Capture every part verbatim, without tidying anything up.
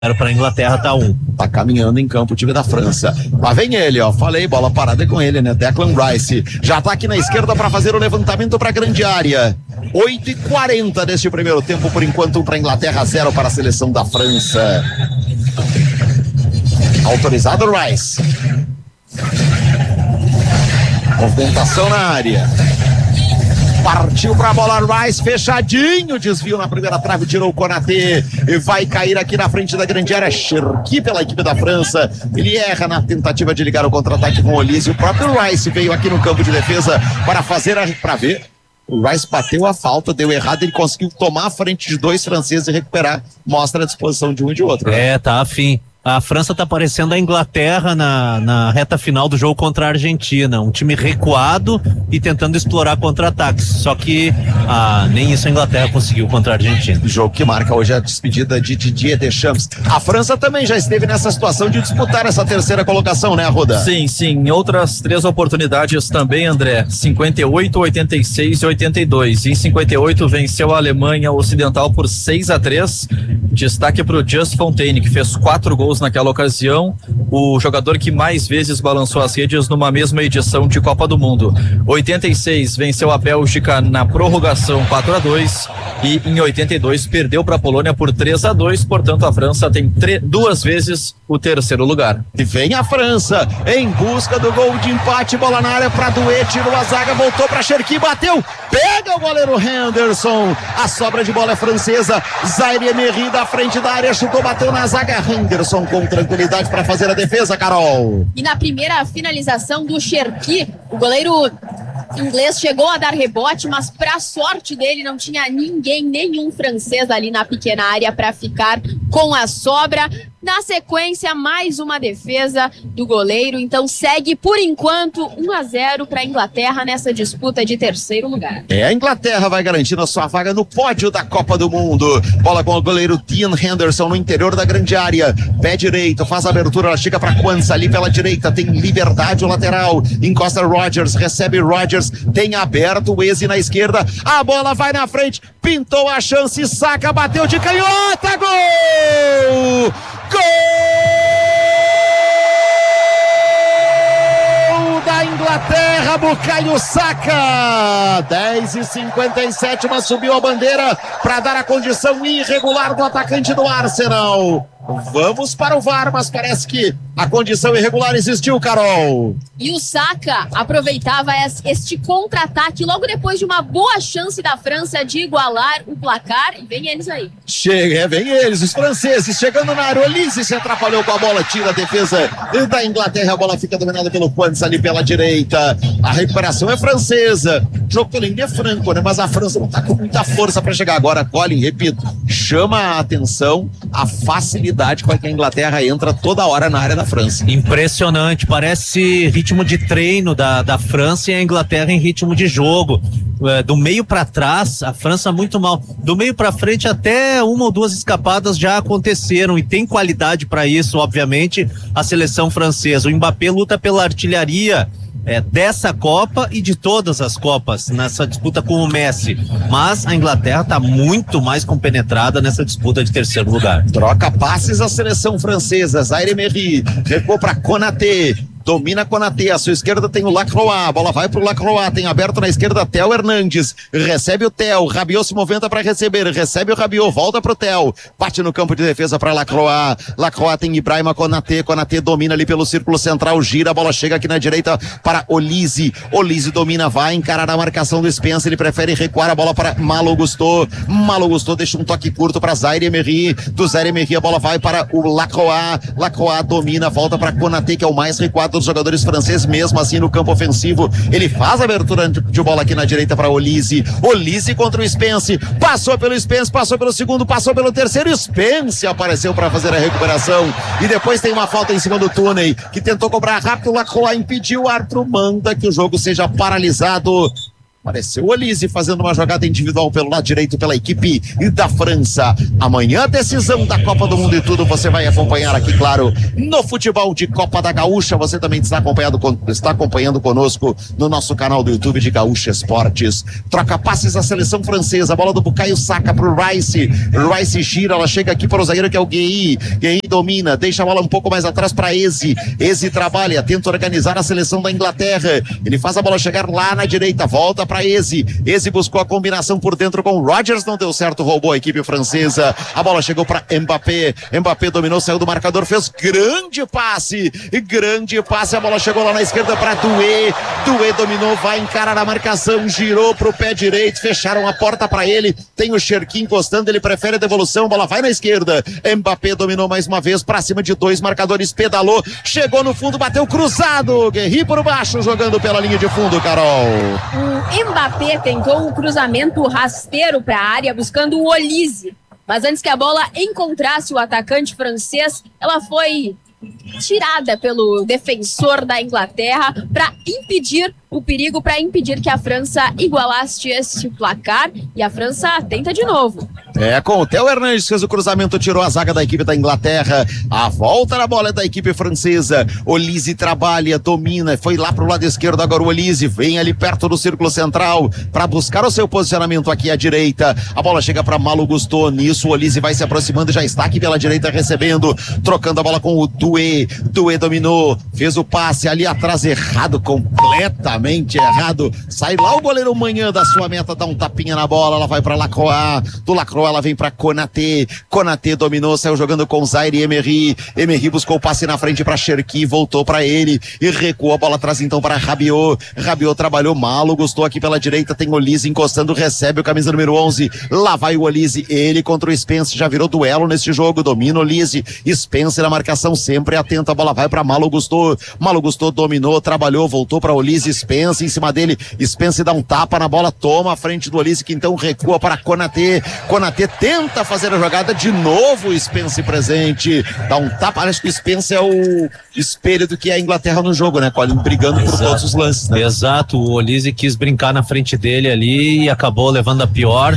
para a Inglaterra, tá um. Tá caminhando em campo o time da França. Lá vem ele, ó. Falei, bola parada com ele, né? Declan Rice. Já tá aqui na esquerda para fazer o levantamento para a grande área. oito e quarenta deste primeiro tempo, por enquanto, um para a Inglaterra, zero para a seleção da França. Autorizado o Rice. Movimentação na área. Partiu pra bola Rice, fechadinho, desvio na primeira trave, tirou o Konaté e vai cair aqui na frente da grande área. Cherki pela equipe da França, ele erra na tentativa de ligar o contra-ataque com o Olise. O próprio Rice veio aqui no campo de defesa para fazer a... para ver. O Rice bateu a falta, deu errado, ele conseguiu tomar a frente de dois franceses e recuperar. Mostra a disposição de um e de outro. É, tá afim. A França tá parecendo a Inglaterra na, na reta final do jogo contra a Argentina, um time recuado e tentando explorar contra-ataques, só que ah, nem isso a Inglaterra conseguiu contra a Argentina. Jogo que marca hoje a despedida de Didier Deschamps. A França também já esteve nessa situação de disputar essa terceira colocação, né, Arruda? Sim, sim, em outras três oportunidades também, André, cinquenta e oito, oitenta e seis e oitenta e dois. Em cinquenta e oito venceu a Alemanha Ocidental por seis a três. Destaque para o Just Fontaine, que fez quatro gols naquela ocasião, o jogador que mais vezes balançou as redes numa mesma edição de Copa do Mundo. oitenta e seis venceu a Bélgica na prorrogação quatro a dois e em oitenta e dois perdeu para a Polônia por três a dois, portanto a França tem duas vezes o terceiro lugar. E vem a França em busca do gol de empate, bola na área para Doué, tirou a zaga, voltou para Cherki, bateu, pega o goleiro Henderson, a sobra de bola é francesa. Zaire Emery da frente da área, chutou, bateu na zaga. Henderson com tranquilidade para fazer a defesa, Carol. E na primeira finalização do Cherki, o goleiro inglês chegou a dar rebote, mas para sorte dele não tinha ninguém, nenhum francês ali na pequena área para ficar com a sobra. Na sequência, mais uma defesa do goleiro, então segue por enquanto um a zero para a Inglaterra nessa disputa de terceiro lugar. É, a Inglaterra vai garantindo a sua vaga no pódio da Copa do Mundo. Bola com o goleiro Dean Henderson no interior da grande área, pé direito, faz a abertura, ela chega para Quansah ali pela direita, tem liberdade o lateral, encosta Rodgers, recebe Rodgers, tem aberto o Eze na esquerda, a bola vai na frente, pintou a chance, saca, bateu de canhota, gol! Gol da Inglaterra, Bukayo Saka. Dez e cinquenta e sete, mas subiu a bandeira para dar a condição irregular do atacante do Arsenal. Vamos para o V A R, mas parece que a condição irregular existiu, Carol. E o Saka aproveitava este contra-ataque logo depois de uma boa chance da França de igualar o placar. E vem eles aí. Chega, é, vem eles, os franceses, chegando na área. Olise se atrapalhou com a bola, tira a defesa da Inglaterra. A bola fica dominada pelo Quansah ali pela direita. A recuperação é francesa. O jogo todo ainda é franco, né? Mas a França não tá com muita força para chegar agora. Colin, repito, chama a atenção a facilidade com a que a Inglaterra entra toda hora na área da França. Impressionante, parece ritmo de treino da, da França e a Inglaterra em ritmo de jogo. É, do meio para trás, a França muito mal. Do meio para frente, até uma ou duas escapadas já aconteceram e tem qualidade para isso, obviamente, a seleção francesa. O Mbappé luta pela artilharia É, dessa Copa e de todas as Copas nessa disputa com o Messi, mas a Inglaterra está muito mais compenetrada nessa disputa de terceiro lugar. Troca passes a seleção francesa. Zaire Emery recuou para Konaté, domina Konaté, à sua esquerda tem o Lacroix, a bola vai pro Lacroix, tem aberto na esquerda Theo Hernandes, recebe o Theo, Rabiot se movimenta para receber, recebe o Rabiot, volta pro Theo, bate no campo de defesa para Lacroix, Lacroix tem Ibrahima Konaté, Konaté domina ali pelo círculo central, gira, a bola chega aqui na direita para Olise, Olise domina, vai encarar a marcação do Spencer, ele prefere recuar a bola para Malo Gusto, Malo Gusto deixa um toque curto para Zaire Emery, do Zaire Emery a bola vai para o Lacroix, Lacroix domina, volta para Konaté, que é o mais recuado dos jogadores franceses, mesmo assim no campo ofensivo, ele faz a abertura de bola aqui na direita para Olise, Olise contra o Spence, passou pelo Spence, passou pelo segundo, passou pelo terceiro, e o Spence apareceu para fazer a recuperação, e depois tem uma falta em cima do Túney, que tentou cobrar rápido, Lacroix impediu, o árbitro manda que o jogo seja paralisado. Apareceu o Olise fazendo uma jogada individual pelo lado direito pela equipe da França. Amanhã, decisão da Copa do Mundo e tudo você vai acompanhar aqui, claro, no futebol de Copa da Gaúcha. Você também está acompanhando, está acompanhando conosco no nosso canal do YouTube de Gaúcha Esportes. Troca passes da seleção francesa. A bola do Bukayo Saka pro Rice. Rice gira, ela chega aqui para o zagueiro que é o Guehi. Guehi domina, deixa a bola um pouco mais atrás para Eze. Eze trabalha, tenta organizar a seleção da Inglaterra. Ele faz a bola chegar lá na direita, volta para Eze. Eze buscou a combinação por dentro com o Rodgers, não deu certo, roubou a equipe francesa. A bola chegou para Mbappé. Mbappé dominou, saiu do marcador, fez grande passe. Grande passe, a bola chegou lá na esquerda para Doué. Doué dominou, vai encarar a marcação, girou pro pé direito, fecharam a porta para ele. Tem o Cherki encostando, ele prefere a devolução, a bola vai na esquerda. Mbappé dominou mais uma vez para cima de dois marcadores, pedalou, chegou no fundo, bateu cruzado. Guerri por baixo, jogando pela linha de fundo, Carol. O Mbappé tentou um cruzamento rasteiro para a área, buscando o Olise. Mas antes que a bola encontrasse o atacante francês, ela foi tirada pelo defensor da Inglaterra para impedir o perigo, para impedir que a França igualasse esse placar. E a França tenta de novo. É, com o Theo Hernandes fez o cruzamento, tirou a zaga da equipe da Inglaterra. A volta na bola é da equipe francesa. Olise trabalha, domina, foi lá pro lado esquerdo. Agora o Olise vem ali perto do círculo central para buscar o seu posicionamento aqui à direita. A bola chega para Malo Gusto. Nisso o Olise vai se aproximando, já está aqui pela direita recebendo, trocando a bola com o Doué. Doué dominou, fez o passe ali atrás, errado, completamente errado. Sai lá o goleiro Manhã da sua meta, dá um tapinha na bola, ela vai para Lacroix. Do Lacroix ela vem para Konaté. Konaté dominou, saiu jogando com Zaire Emery. Emery buscou o passe na frente para Cherki, voltou para ele e recuou a bola atrás então para Rabiot. Rabiot trabalhou Malo, gostou aqui pela direita, tem Olise encostando, recebe o camisa número onze. Lá vai o Olise, ele contra o Spence, já virou duelo nesse jogo, domina o Olise. Spence na marcação, sempre atento, a bola vai para Malo Gusto. Malo Gusto dominou, trabalhou, voltou para Olise, Spence em cima dele. Spence dá um tapa na bola, toma a frente do Olise, que então recua para Konaté. Konaté tenta fazer a jogada de novo, o Spence presente, dá um tapa. Acho que o Spence é o espelho do que é a Inglaterra no jogo, né, Colin? Brigando por Exato. todos os lances, né? Exato, o Olise quis brincar na frente dele ali e acabou levando a pior.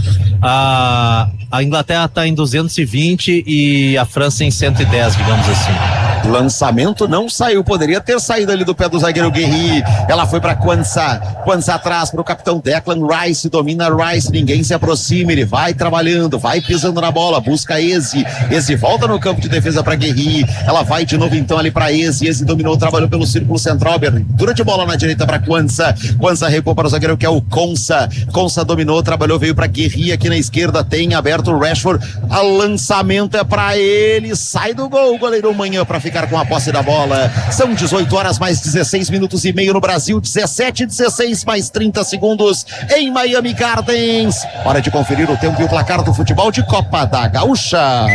A, a Inglaterra está em duzentos e vinte e a França em cento e dez, digamos assim. Lançamento não saiu, poderia ter saído ali do pé do zagueiro Guerri. Ela foi para Quansah, Quansah atrás para o capitão Declan Rice, domina Rice, ninguém se aproxima, ele vai trabalhando, vai pisando na bola, busca Eze, Eze volta no campo de defesa para Guerri, ela vai de novo então ali para Eze, Eze dominou, trabalhou pelo círculo central, abertura de bola na direita para Quansah, Quansah recuou para o zagueiro que é o Konsa, Konsa dominou, trabalhou, veio para Guerri aqui na esquerda, tem aberto o Rashford, a lançamento é para ele, sai do gol, goleiro Manhã para ficar com a posse da bola. São dezoito horas mais dezesseis minutos e meio no Brasil, dezessete, dezesseis mais trinta segundos em Miami Gardens. Hora de conferir o tempo e o placar do futebol de Copa da Gaúcha.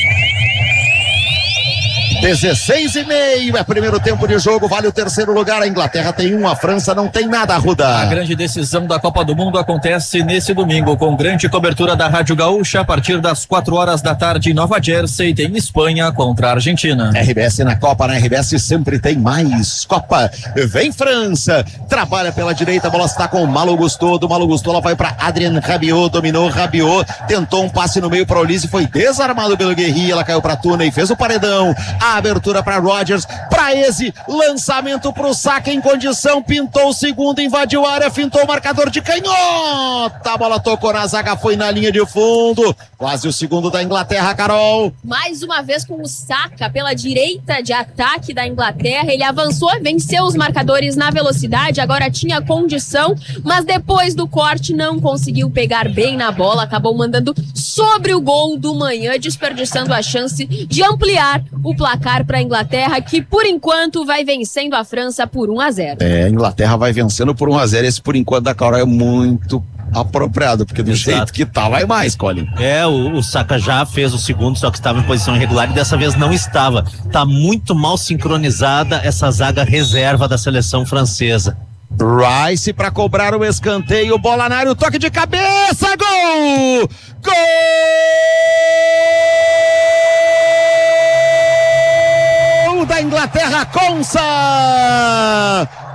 dezesseis e meio é primeiro tempo de jogo, vale o terceiro lugar. A Inglaterra tem um, a França não tem nada, Arruda. A grande decisão da Copa do Mundo acontece nesse domingo, com grande cobertura da Rádio Gaúcha, a partir das quatro horas da tarde em Nova Jersey. Tem Espanha contra a Argentina. R B S na Copa, na R B S sempre tem mais Copa. Vem França, trabalha pela direita, a bola está com o Malo Gusto. Do Malo Gusto ela vai para Adrien Rabiot, dominou Rabiot, tentou um passe no meio para Olise, foi desarmado pelo Guerri, ela caiu para Tuna e fez o paredão. A abertura para Rodgers, para Eze, lançamento para o Saka em condição, pintou o segundo, invadiu a área, fintou o marcador de canhota, a bola tocou na zaga, foi na linha de fundo, quase o segundo da Inglaterra, Carol. Mais uma vez com o Saka pela direita de ataque da Inglaterra, ele avançou, venceu os marcadores na velocidade, agora tinha condição, mas depois do corte não conseguiu pegar bem na bola, acabou mandando sobre o gol do Manhã, desperdiçando a chance de ampliar o placar para a Inglaterra, que por enquanto vai vencendo a França por um a zero. É, a Inglaterra vai vencendo por um a zero, esse por enquanto da Carol é muito apropriado, porque do Exato. jeito que tá, vai mais, Colin. É, o, o Saka já fez o segundo, só que estava em posição irregular e dessa vez não estava. Tá muito mal sincronizada essa zaga reserva da seleção francesa. Rice para cobrar o escanteio, bola na área, o toque de cabeça, gol! Gol! Da Inglaterra, Konsa!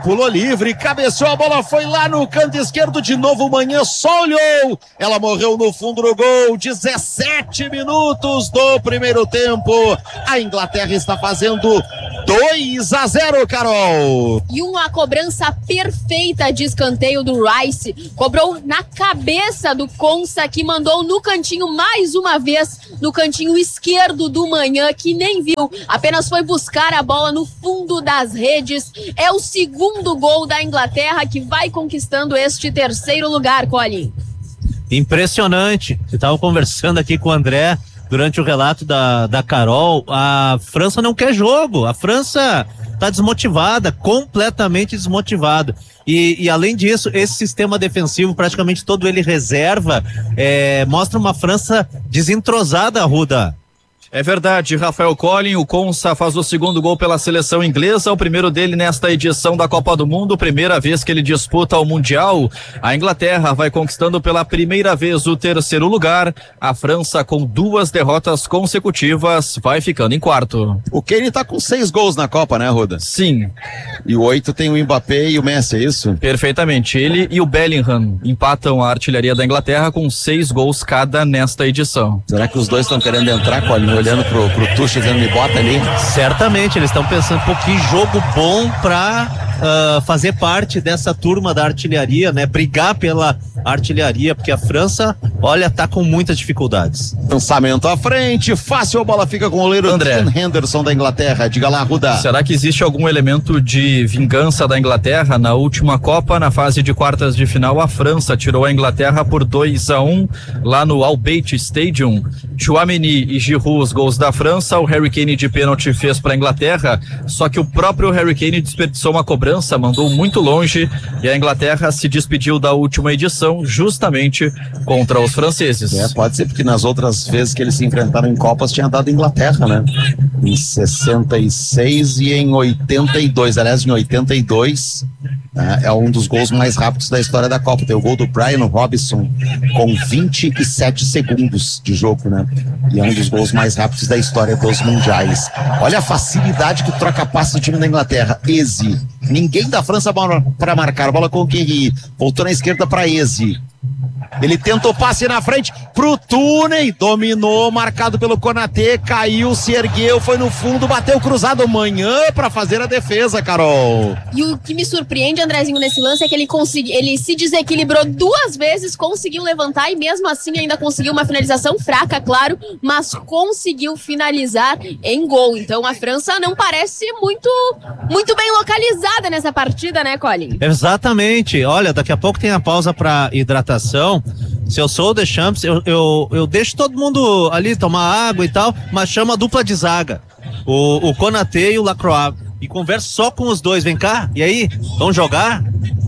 pulou livre, cabeceou, a bola foi lá no canto esquerdo de novo, Manhã só olhou, ela morreu no fundo do gol, dezessete minutos do primeiro tempo, a Inglaterra está fazendo dois a zero, Carol. E uma cobrança perfeita de escanteio do Rice, cobrou na cabeça do Konsa, que mandou no cantinho mais uma vez, no cantinho esquerdo do Manhã, que nem viu, apenas foi buscar a bola no fundo das redes. É o segundo gol da Inglaterra, que vai conquistando este terceiro lugar, Colin. Impressionante. Eu estava conversando aqui com o André durante o relato da, da Carol. A França não quer jogo, a França está desmotivada, completamente desmotivada. E, e além disso, esse sistema defensivo, praticamente todo ele reserva, é, mostra uma França desentrosada, Ruda. É verdade, Rafael Collin, o Konsa faz o segundo gol pela seleção inglesa, o primeiro dele nesta edição da Copa do Mundo, primeira vez que ele disputa o Mundial. A Inglaterra vai conquistando pela primeira vez o terceiro lugar, a França com duas derrotas consecutivas vai ficando em quarto. O Kane tá com seis gols na Copa, né, Ruda? Sim. E o oito tem o Mbappé e o Messi, é isso? Perfeitamente, ele e o Bellingham empatam a artilharia da Inglaterra com seis gols cada nesta edição. Será que os dois estão querendo entrar, Colin? Olhando pro, pro Tuchel, dizendo me bota ali. Certamente, eles estão pensando, pô, que jogo bom pra uh, fazer parte dessa turma da artilharia, né? Brigar pela artilharia, porque a França, olha, tá com muitas dificuldades. Lançamento à frente, fácil, a bola fica com o goleiro André Henderson da Inglaterra. Diga lá, Ruda. Será que existe algum elemento de vingança da Inglaterra? Na última Copa, na fase de quartas de final, a França tirou a Inglaterra por dois a um lá no Albeit Stadium. Tchouaméni e Giroud, os gols da França, o Harry Kane de pênalti fez para a Inglaterra, só que o próprio Harry Kane desperdiçou uma cobrança, mandou muito longe e a Inglaterra se despediu da última edição justamente contra os franceses. É, pode ser porque nas outras vezes que eles se enfrentaram em Copas tinha dado Inglaterra, né? Em sessenta e seis e em oitenta e dois, aliás, em oitenta e dois é, é um dos gols mais rápidos da história da Copa. Tem o gol do Brian Robson com vinte e sete segundos de jogo, né? E é um dos gols mais rápidos da história dos mundiais. Olha a facilidade que troca passe do time da Inglaterra. Eze. Ninguém da França para marcar. A bola com o Guerri. Voltou na esquerda para Eze. Ele tentou passe na frente pro Túnel, dominou, marcado pelo Konaté, caiu, se ergueu, foi no fundo, bateu cruzado, Manhã para fazer a defesa, Carol. E o que me surpreende, Andrezinho, nesse lance é que ele consegui, ele se desequilibrou duas vezes, conseguiu levantar e mesmo assim ainda conseguiu uma finalização fraca, claro, mas conseguiu finalizar em gol. Então a França não parece muito, muito bem localizada nessa partida, né, Colin? Exatamente. Olha, daqui a pouco tem a pausa para hidratação. Se eu sou o Deschamps, eu, eu, eu deixo todo mundo ali tomar água e tal, mas chamo a dupla de zaga, o, o Konaté e o Lacroix, e converso só com os dois. Vem cá, e aí, vamos jogar?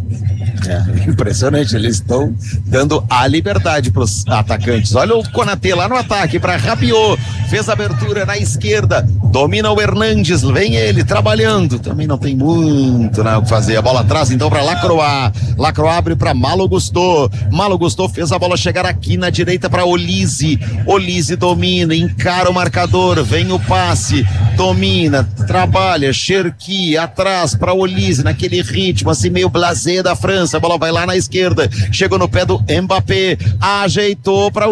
É, impressionante, eles estão dando a liberdade para os atacantes. Olha o Konaté lá no ataque para Rabiot, fez a abertura na esquerda, domina o Hernandes, vem ele trabalhando, também não tem muito, né, o que fazer. A bola atrás então para Lacroix, Lacroix abre para Malo Gusto, Malo Gusto fez a bola chegar aqui na direita para Olise, Olise domina, encara o marcador, vem o passe, domina, trabalha, Cherki atrás para Olise, naquele ritmo assim meio blasé da França. A bola vai lá na esquerda, chegou no pé do Mbappé, ajeitou para o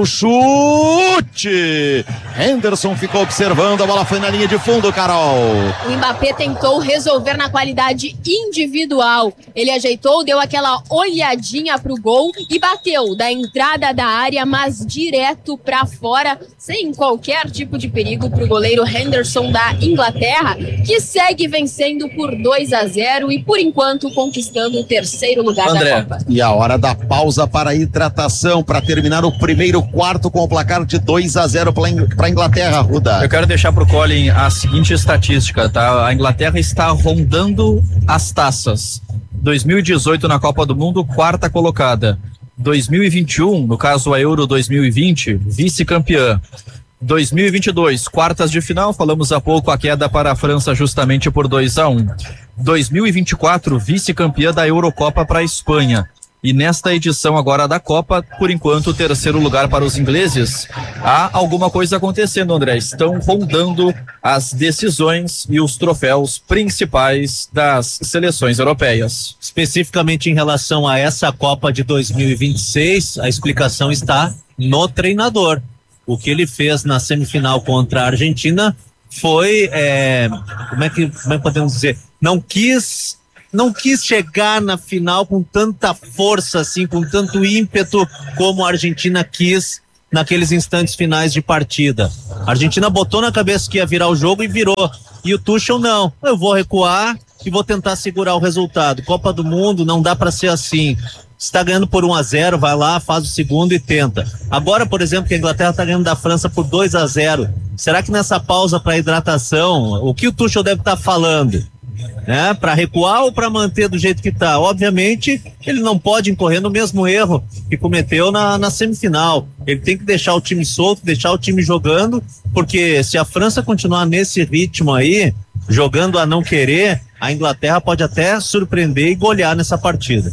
chute. Henderson ficou observando, a bola foi na linha de fundo, Carol. O Mbappé tentou resolver na qualidade individual. Ele ajeitou, deu aquela olhadinha pro gol e bateu da entrada da área, mas direto para fora, sem qualquer tipo de perigo pro goleiro Henderson da Inglaterra, que segue vencendo por dois a zero e por enquanto conquistando o terceiro lugar André. da Copa. E a hora da pausa para a hidratação, para terminar o primeiro quarto com o placar de dois a zero para a Inglaterra, Ruda. Eu quero deixar pro Colin a seguinte estatística, tá? A Inglaterra está rondando as taças. dois mil e dezoito na Copa do Mundo, quarta colocada. dois mil e vinte e um, no caso a Euro dois mil e vinte, vice-campeã. dois mil e vinte e dois, quartas de final, falamos há pouco a queda para a França justamente por dois a um. dois mil e vinte e quatro, vice-campeã da Eurocopa para a Espanha. e nesta edição agora da Copa, por enquanto, o terceiro lugar para os ingleses. Há alguma coisa acontecendo, André, estão rondando as decisões e os troféus principais das seleções europeias. Especificamente em relação a essa Copa de dois mil e vinte e seis, a explicação está no treinador. O que ele fez na semifinal contra a Argentina foi, é, como é que, como é que podemos dizer, não quis, não quis chegar na final com tanta força assim, com tanto ímpeto como a Argentina quis naqueles instantes finais de partida. A Argentina botou na cabeça que ia virar o jogo e virou. E o Tuchel não. Eu vou recuar e vou tentar segurar o resultado. Copa do Mundo não dá para ser assim. Está ganhando por um a zero, vai lá, faz o segundo e tenta. Agora, por exemplo, que a Inglaterra está ganhando da França por dois a zero. Será que nessa pausa para hidratação, o que o Tuchel deve estar tá falando? Né? Para recuar ou para manter do jeito que está? Obviamente, ele não pode incorrer no mesmo erro que cometeu na, na semifinal. Ele tem que deixar o time solto, deixar o time jogando, porque se a França continuar nesse ritmo aí, jogando a não querer, a Inglaterra pode até surpreender e golear nessa partida.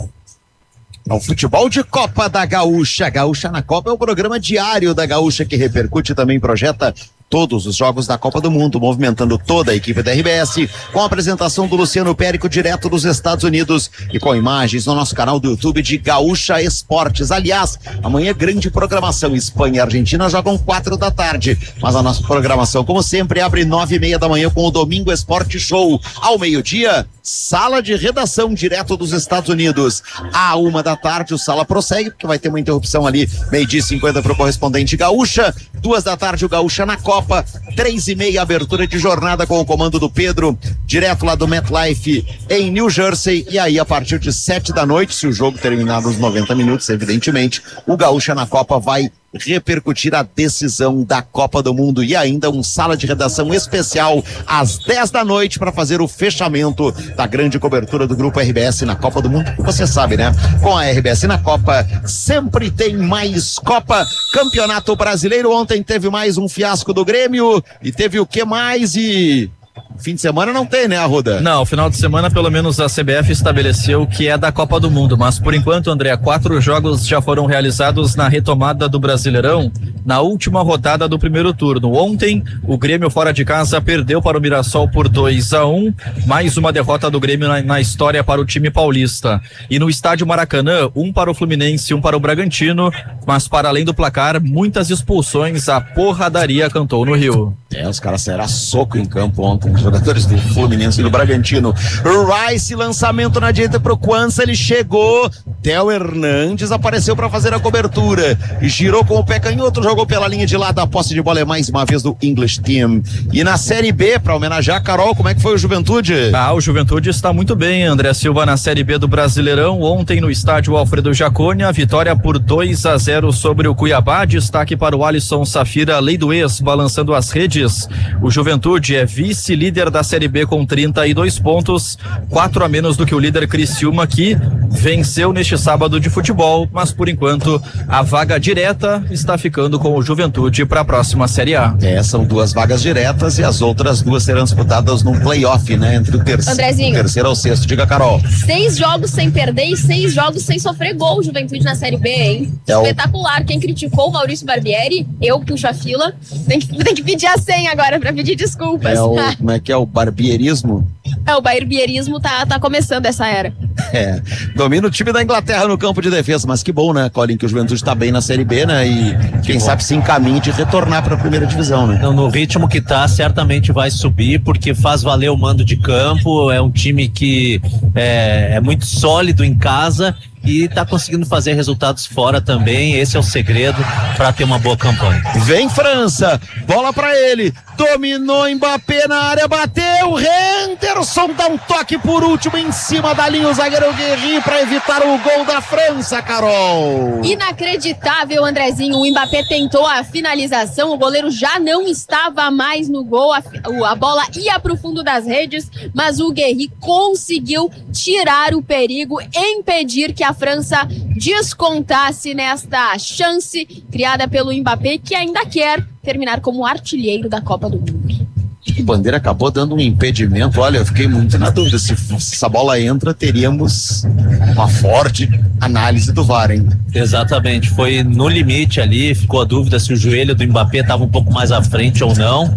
O futebol de Copa da Gaúcha. Gaúcha na Copa é o programa diário da Gaúcha que repercute e também projeta todos os jogos da Copa do Mundo, movimentando toda a equipe da R B S, com a apresentação do Luciano Périco, direto dos Estados Unidos, e com imagens no nosso canal do YouTube de Gaúcha Esportes. Aliás, amanhã grande programação. Espanha e Argentina jogam quatro da tarde, mas a nossa programação, como sempre, abre nove e meia da manhã com o Domingo Esporte Show. Ao meio-dia, sala de redação direto dos Estados Unidos. À uma da tarde, o Sala prossegue, porque vai ter uma interrupção ali, meio-dia e cinquenta para o correspondente Gaúcha. Duas da tarde, o Gaúcha na Copa. Três e meia, abertura de jornada com o comando do Pedro, direto lá do MetLife em New Jersey. E aí, a partir de sete da noite, se o jogo terminar nos noventa minutos, evidentemente, o Gaúcha na Copa vai repercutir a decisão da Copa do Mundo, e ainda um sala de redação especial às dez da noite para fazer o fechamento da grande cobertura do Grupo R B S na Copa do Mundo. Você sabe, né? Com a R B S na Copa, sempre tem mais Copa. Campeonato Brasileiro, ontem teve mais um fiasco do Grêmio, e teve o que mais? E fim de semana não tem, né, Arruda? Não, final de semana pelo menos a C B F estabeleceu que é da Copa do Mundo, mas por enquanto, André, quatro jogos já foram realizados na retomada do Brasileirão, na última rodada do primeiro turno. Ontem, o Grêmio fora de casa perdeu para o Mirassol por dois a um, mais uma derrota do Grêmio na, na história para o time paulista. E no estádio Maracanã, um para o Fluminense, um para o Bragantino, mas para além do placar, muitas expulsões, a porradaria cantou no Rio. É, os caras saíram a soco em campo ontem, os jogadores do Fluminense e do Bragantino. Rice, lançamento na direita pro Quança, ele chegou, Theo Hernandes apareceu para fazer a cobertura, girou com o pé canhoto, jogou pela linha de lado, a posse de bola é mais uma vez do English Team. E na Série B, para homenagear a Carol, como é que foi o Juventude? Ah, o Juventude está muito bem, André Silva, na Série B do Brasileirão. Ontem no estádio Alfredo Jaconi, a vitória por dois a zero sobre o Cuiabá. Destaque para o Alisson Safira, lei do ex, balançando as redes. O Juventude é vice-líder da Série B com trinta e dois pontos, quatro a menos do que o líder Criciúma, que venceu neste sábado de futebol, mas por enquanto a vaga direta está ficando com o Juventude para a próxima Série A. É, são duas vagas diretas e as outras duas serão disputadas num play-off, né? Entre o, terce... o terceiro ao sexto. Diga, Carol. Seis jogos sem perder e seis jogos sem sofrer gol, o Juventude na Série B, hein? É espetacular. O... Quem criticou o Maurício Barbieri, eu puxo a fila, tem que, tem que pedir a senha agora para pedir desculpas. É o, como é que é o barbierismo? É, o barbierismo tá, tá começando essa era. É, domina o time da Inglaterra no campo de defesa, mas que bom, né, Colin, que o Juventude está bem na Série B, né, e quem sabe se encaminhe de retornar para a primeira divisão, né? Não, no ritmo que tá, certamente vai subir, porque faz valer o mando de campo, é um time que é, é muito sólido em casa e tá conseguindo fazer resultados fora também. Esse é o segredo para ter uma boa campanha. Vem França, bola para ele, dominou Mbappé na área, bateu, Henderson dá um toque por último em cima da linha, o zagueiro Guerri para evitar o gol da França, Carol. Inacreditável, Andrezinho, o Mbappé tentou a finalização, o goleiro já não estava mais no gol, a, a bola ia para o fundo das redes, mas o Guerri conseguiu tirar o perigo, impedir que a A França descontasse nesta chance criada pelo Mbappé, que ainda quer terminar como artilheiro da Copa do Mundo. O Bandeira acabou dando um impedimento. Olha, eu fiquei muito na dúvida. Se, se essa bola entra, teríamos uma forte análise do V A R, hein? Exatamente, foi no limite ali, ficou a dúvida se o joelho do Mbappé estava um pouco mais à frente ou não,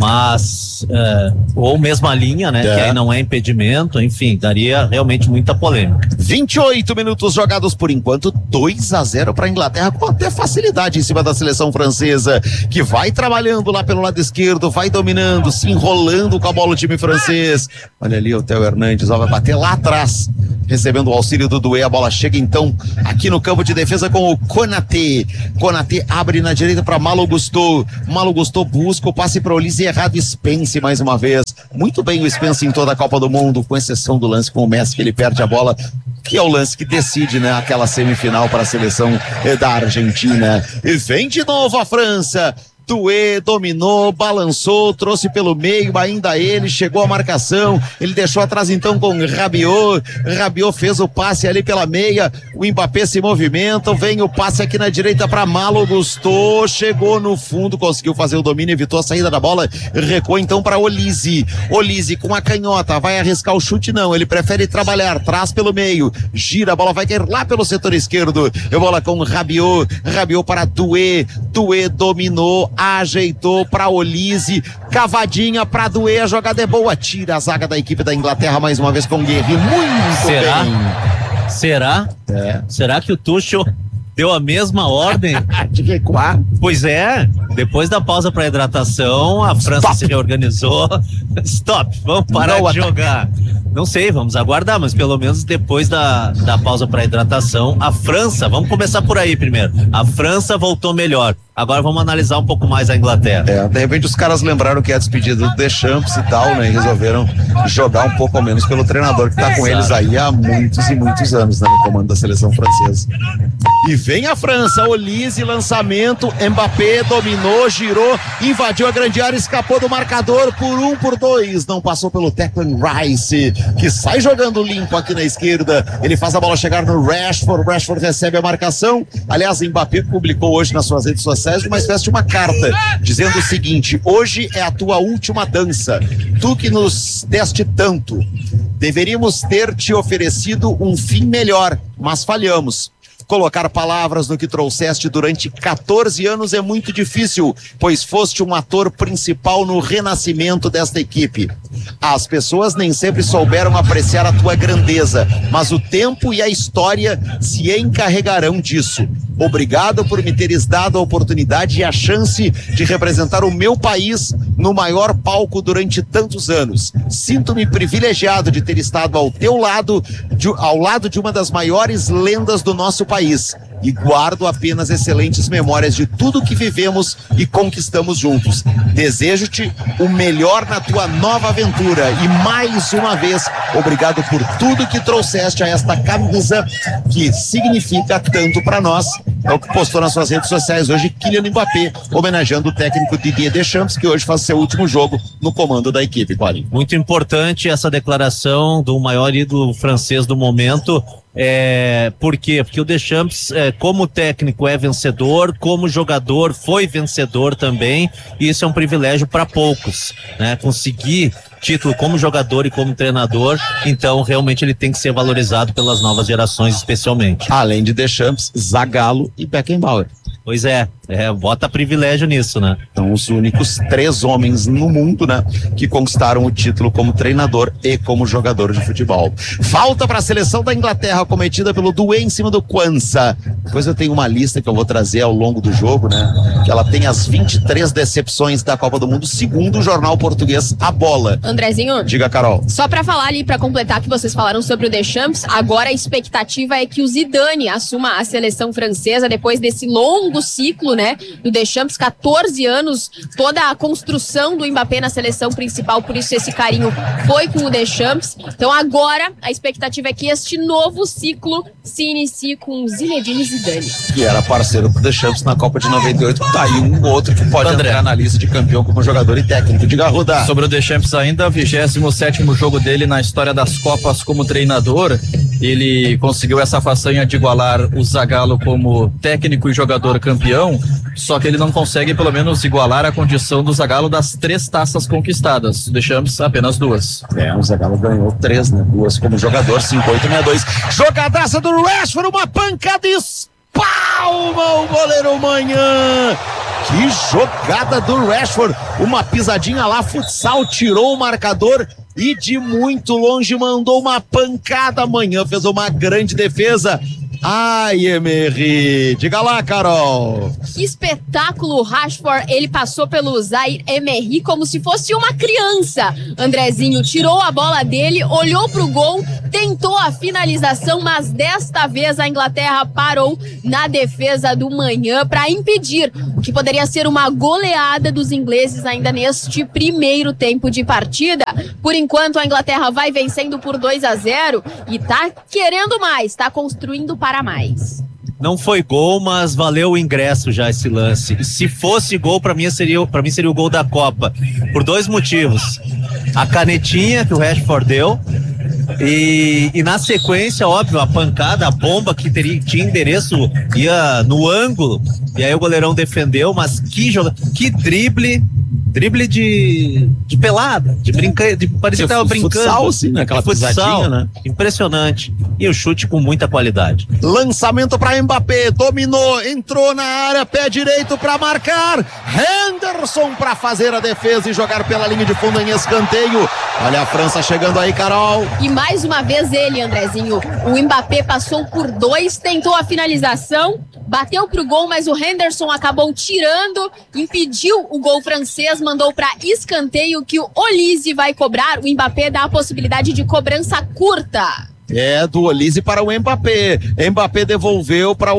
mas é, ou mesmo a linha, né, é. que aí não é impedimento, enfim, daria realmente muita polêmica. vinte e oito minutos jogados por enquanto, dois a zero para a Inglaterra, com até facilidade em cima da seleção francesa, que vai trabalhando lá pelo lado esquerdo, vai dominando, se enrolando com a bola o time francês. Olha ali o Theo Hernandes, ó, vai bater lá atrás, recebendo o auxílio do Doué. A bola chega então aqui no campo de defesa com o Konaté. Konaté abre na direita para Malo Gusto. Malo Gusto busca o passe para o Olise errado. Spence mais uma vez. Muito bem o Spence em toda a Copa do Mundo, com exceção do lance com o Messi, que ele perde a bola, que é o lance que decide, né, aquela semifinal para a seleção da Argentina. E vem de novo a França. Doué dominou, balançou, trouxe pelo meio, ainda ele, chegou a marcação, ele deixou atrás então com Rabiot, Rabiot fez o passe ali pela meia, o Mbappé se movimenta, vem o passe aqui na direita para Malo Gusto, chegou no fundo, conseguiu fazer o domínio, evitou a saída da bola, recuou então para Olise, Olise com a canhota, vai arriscar o chute? Não, ele prefere trabalhar, traz pelo meio, gira, a bola vai cair lá pelo setor esquerdo, a bola com Rabiot, Rabiot para Doué, Doué dominou, ajeitou para Olise, cavadinha para Doué, a jogada é boa, tira a zaga da equipe da Inglaterra mais uma vez com o Guerri, muito Será? bem. Será? É. Será que o Tuchel deu a mesma ordem? De recuar? Pois é, depois da pausa para hidratação, a França Stop. se reorganizou. Stop, vamos parar Não, de jogar. Não sei, vamos aguardar, mas pelo menos depois da, da pausa para hidratação, a França, vamos começar por aí primeiro. A França voltou melhor. Agora vamos analisar um pouco mais a Inglaterra. É, de repente os caras lembraram que é a despedida do Deschamps e tal, né? E resolveram jogar um pouco ao menos pelo treinador que tá com eles aí há muitos e muitos anos, né? No comando da seleção francesa. E vem a França, Olise, lançamento, Mbappé dominou, girou, invadiu a grande área, escapou do marcador por um, por dois. Não passou pelo Declan Rice, que sai jogando limpo aqui na esquerda. Ele faz a bola chegar no Rashford, o Rashford recebe a marcação. Aliás, Mbappé publicou hoje nas suas redes sociais uma espécie de uma carta, dizendo o seguinte: hoje é a tua última dança, tu que nos deste tanto, deveríamos ter te oferecido um fim melhor, mas falhamos. Colocar palavras no que trouxeste durante quatorze anos é muito difícil, pois foste um ator principal no renascimento desta equipe. As pessoas nem sempre souberam apreciar a tua grandeza, mas o tempo e a história se encarregarão disso. Obrigado por me teres dado a oportunidade e a chance de representar o meu país no maior palco durante tantos anos. Sinto-me privilegiado de ter estado ao teu lado, de, ao lado de uma das maiores lendas do nosso país. E guardo apenas excelentes memórias de tudo que vivemos e conquistamos juntos. Desejo-te o melhor na tua nova aventura e mais uma vez, obrigado por tudo que trouxeste a esta camisa que significa tanto para nós. É o que postou nas suas redes sociais hoje Kylian Mbappé, homenageando o técnico Didier Deschamps, que hoje faz seu último jogo no comando da equipe. Paulinho. Muito importante essa declaração do maior ídolo francês do momento. É, por quê? Porque o Deschamps, é, como técnico, é vencedor, como jogador foi vencedor também, e isso é um privilégio para poucos, né? Conseguir título como jogador e como treinador, então realmente ele tem que ser valorizado pelas novas gerações, especialmente. Além de Deschamps, Zagallo e Beckenbauer. Pois é, é, bota privilégio nisso, né? São os únicos três homens no mundo, né, que conquistaram o título como treinador e como jogador de futebol. Falta para a seleção da Inglaterra cometida pelo Doué em cima do Kwanza. Depois eu tenho uma lista que eu vou trazer ao longo do jogo, né, que ela tem as vinte e três decepções da Copa do Mundo, segundo o jornal português A Bola. Andrezinho, diga, Carol. Só para falar ali, para completar que vocês falaram sobre o Deschamps, agora a expectativa é que o Zidane assuma a seleção francesa depois desse longo ciclo, né, do Deschamps, quatorze anos, toda a construção do Mbappé na seleção principal, por isso esse carinho foi com o Deschamps. Então agora a expectativa é que este novo ciclo se inicie com Zinedine Zidane. Que era parceiro do Deschamps na Copa de noventa e oito, tá aí um outro que pode André. entrar na lista de campeão como jogador e técnico. Diga, Ruda. Sobre o Deschamps ainda, vigésimo sétimo jogo dele na história das Copas como treinador, ele conseguiu essa façanha de igualar o Zagallo como técnico e jogador campeão, só que ele não consegue pelo menos igualar a condição do Zagallo das três taças conquistadas. Deixamos apenas duas. É, o Zagallo ganhou três, né? Duas como jogador, cinco oito sessenta e dois. Jogadaça do Rashford, uma pancada e espalma o goleiro Manhã. Que jogada do Rashford, uma pisadinha lá, futsal, tirou o marcador e de muito longe mandou uma pancada. Manhã fez uma grande defesa. Ai, Emery, diga lá, Carol. Que espetáculo, Rashford, ele passou pelo Zaire Emery como se fosse uma criança. Andrezinho tirou a bola dele, olhou pro gol, tentou a finalização, mas desta vez a Inglaterra parou na defesa do Manhã para impedir o que poderia ser uma goleada dos ingleses ainda neste primeiro tempo de partida. Por enquanto a Inglaterra vai vencendo por dois a zero e tá querendo mais, tá construindo para mais. Não foi gol, mas valeu o ingresso já esse lance. Se fosse gol, para mim seria, para mim seria o gol da Copa, por dois motivos. A canetinha que o Rashford deu e, e na sequência, óbvio, a pancada, a bomba que teria, tinha endereço, ia no ângulo, e aí o goleirão defendeu, mas que joga, que drible, drible de, de pelada, de brincar, de parecia que tava brincando. Futsal, sim, né? Aquela pisadinha, né? Impressionante. E o chute com muita qualidade. Lançamento para Mbappé, dominou, entrou na área, pé direito para marcar. Henderson para fazer a defesa e jogar pela linha de fundo em escanteio. Olha a França chegando aí, Carol. E mais uma vez ele, Andrezinho. O Mbappé passou por dois, tentou a finalização, bateu pro gol, mas o Henderson acabou tirando, impediu o gol francês, mandou para escanteio que o Olise vai cobrar. O Mbappé dá a possibilidade de cobrança curta. É, do Olise para o Mbappé. Mbappé devolveu para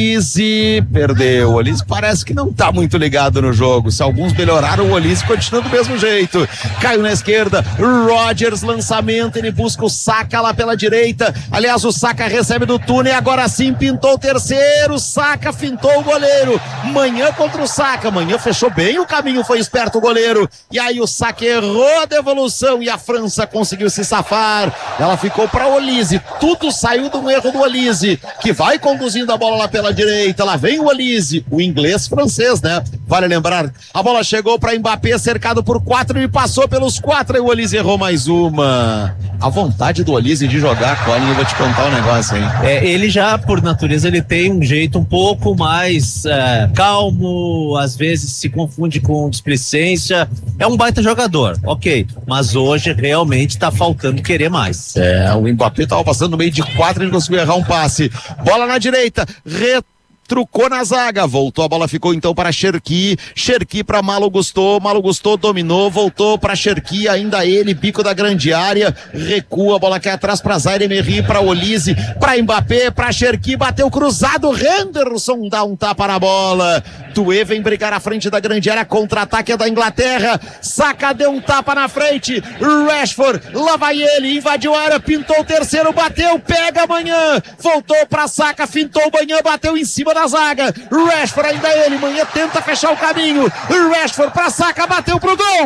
Olise, perdeu. O Olise parece que não tá muito ligado no jogo. Se alguns melhoraram, o Olise continua do mesmo jeito. Caiu na esquerda, Rodgers, lançamento, ele busca o Saka lá pela direita. Aliás, o Saka recebe do túnel e agora sim pintou o terceiro. Saka fintou o goleiro. Manhã contra o Saka. Manhã fechou bem o caminho, foi esperto o goleiro. E aí o Saka errou a devolução e a França conseguiu se safar. Ela ficou para Olise. Tudo saiu do erro do Olise, que vai conduzindo a bola lá pela direita. Lá vem o Olise, o inglês francês, né? Vale lembrar, a bola chegou para Mbappé, cercado por quatro e passou pelos quatro e o Olise errou mais uma. A vontade do Olise de jogar, Colin, eu vou te contar um negócio, hein? É, ele já, por natureza, ele tem um jeito um pouco mais é, calmo, às vezes se confunde com displicência. É um baita jogador, ok, mas hoje realmente tá faltando querer mais. É, o Mbappé tava passando no meio de quatro e não conseguiu errar um passe. Bola na direita, retorno. Trucou na zaga, voltou, a bola ficou então para Cherki, Cherki para Malo Gusto, Malo Gusto dominou, voltou para Cherki, ainda ele, bico da grande área, recua, a bola cai atrás para Zaire Emery, para Olise, para Mbappé, para Cherki, bateu cruzado, Henderson dá um tapa na bola, Tuê vem brigar à frente da grande área, contra-ataque é da Inglaterra, Saka deu um tapa na frente, Rashford, lá vai ele, invadiu a área, pintou o terceiro, bateu, pega Manhã, voltou para Saka, fintou o Manhã, bateu em cima da na zaga, Rashford ainda ele, Manhã tenta fechar o caminho, Rashford pra Saka, bateu pro gol,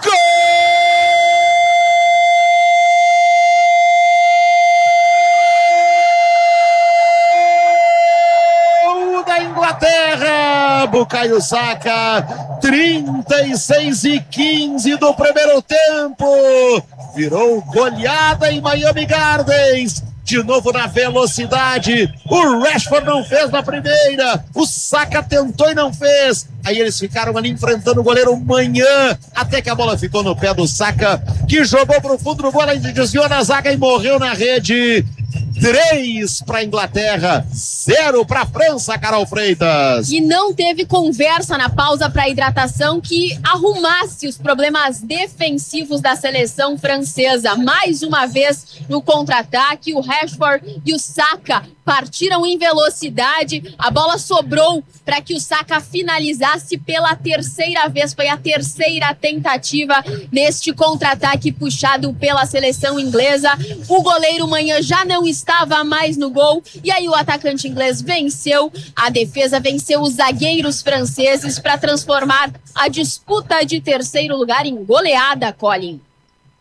gol da Inglaterra, Bukayo Saka, trinta e seis e quinze do primeiro tempo, virou goleada em Miami Gardens. De novo na velocidade, o Rashford não fez na primeira, o Saka tentou e não fez, aí eles ficaram ali enfrentando o goleiro Manhã, até que a bola ficou no pé do Saka, que jogou pro fundo do gol, desviou na zaga e morreu na rede. Três para Inglaterra, zero para França, Carol Freitas. E não teve conversa na pausa para hidratação que arrumasse os problemas defensivos da seleção francesa. Mais uma vez no contra-ataque, o Rashford e o Saka partiram em velocidade, a bola sobrou para que o Saka finalizasse pela terceira vez, foi a terceira tentativa neste contra-ataque puxado pela seleção inglesa. O goleiro Manhã já não estava mais no gol, e aí o atacante inglês venceu, a defesa venceu os zagueiros franceses para transformar a disputa de terceiro lugar em goleada, Colin.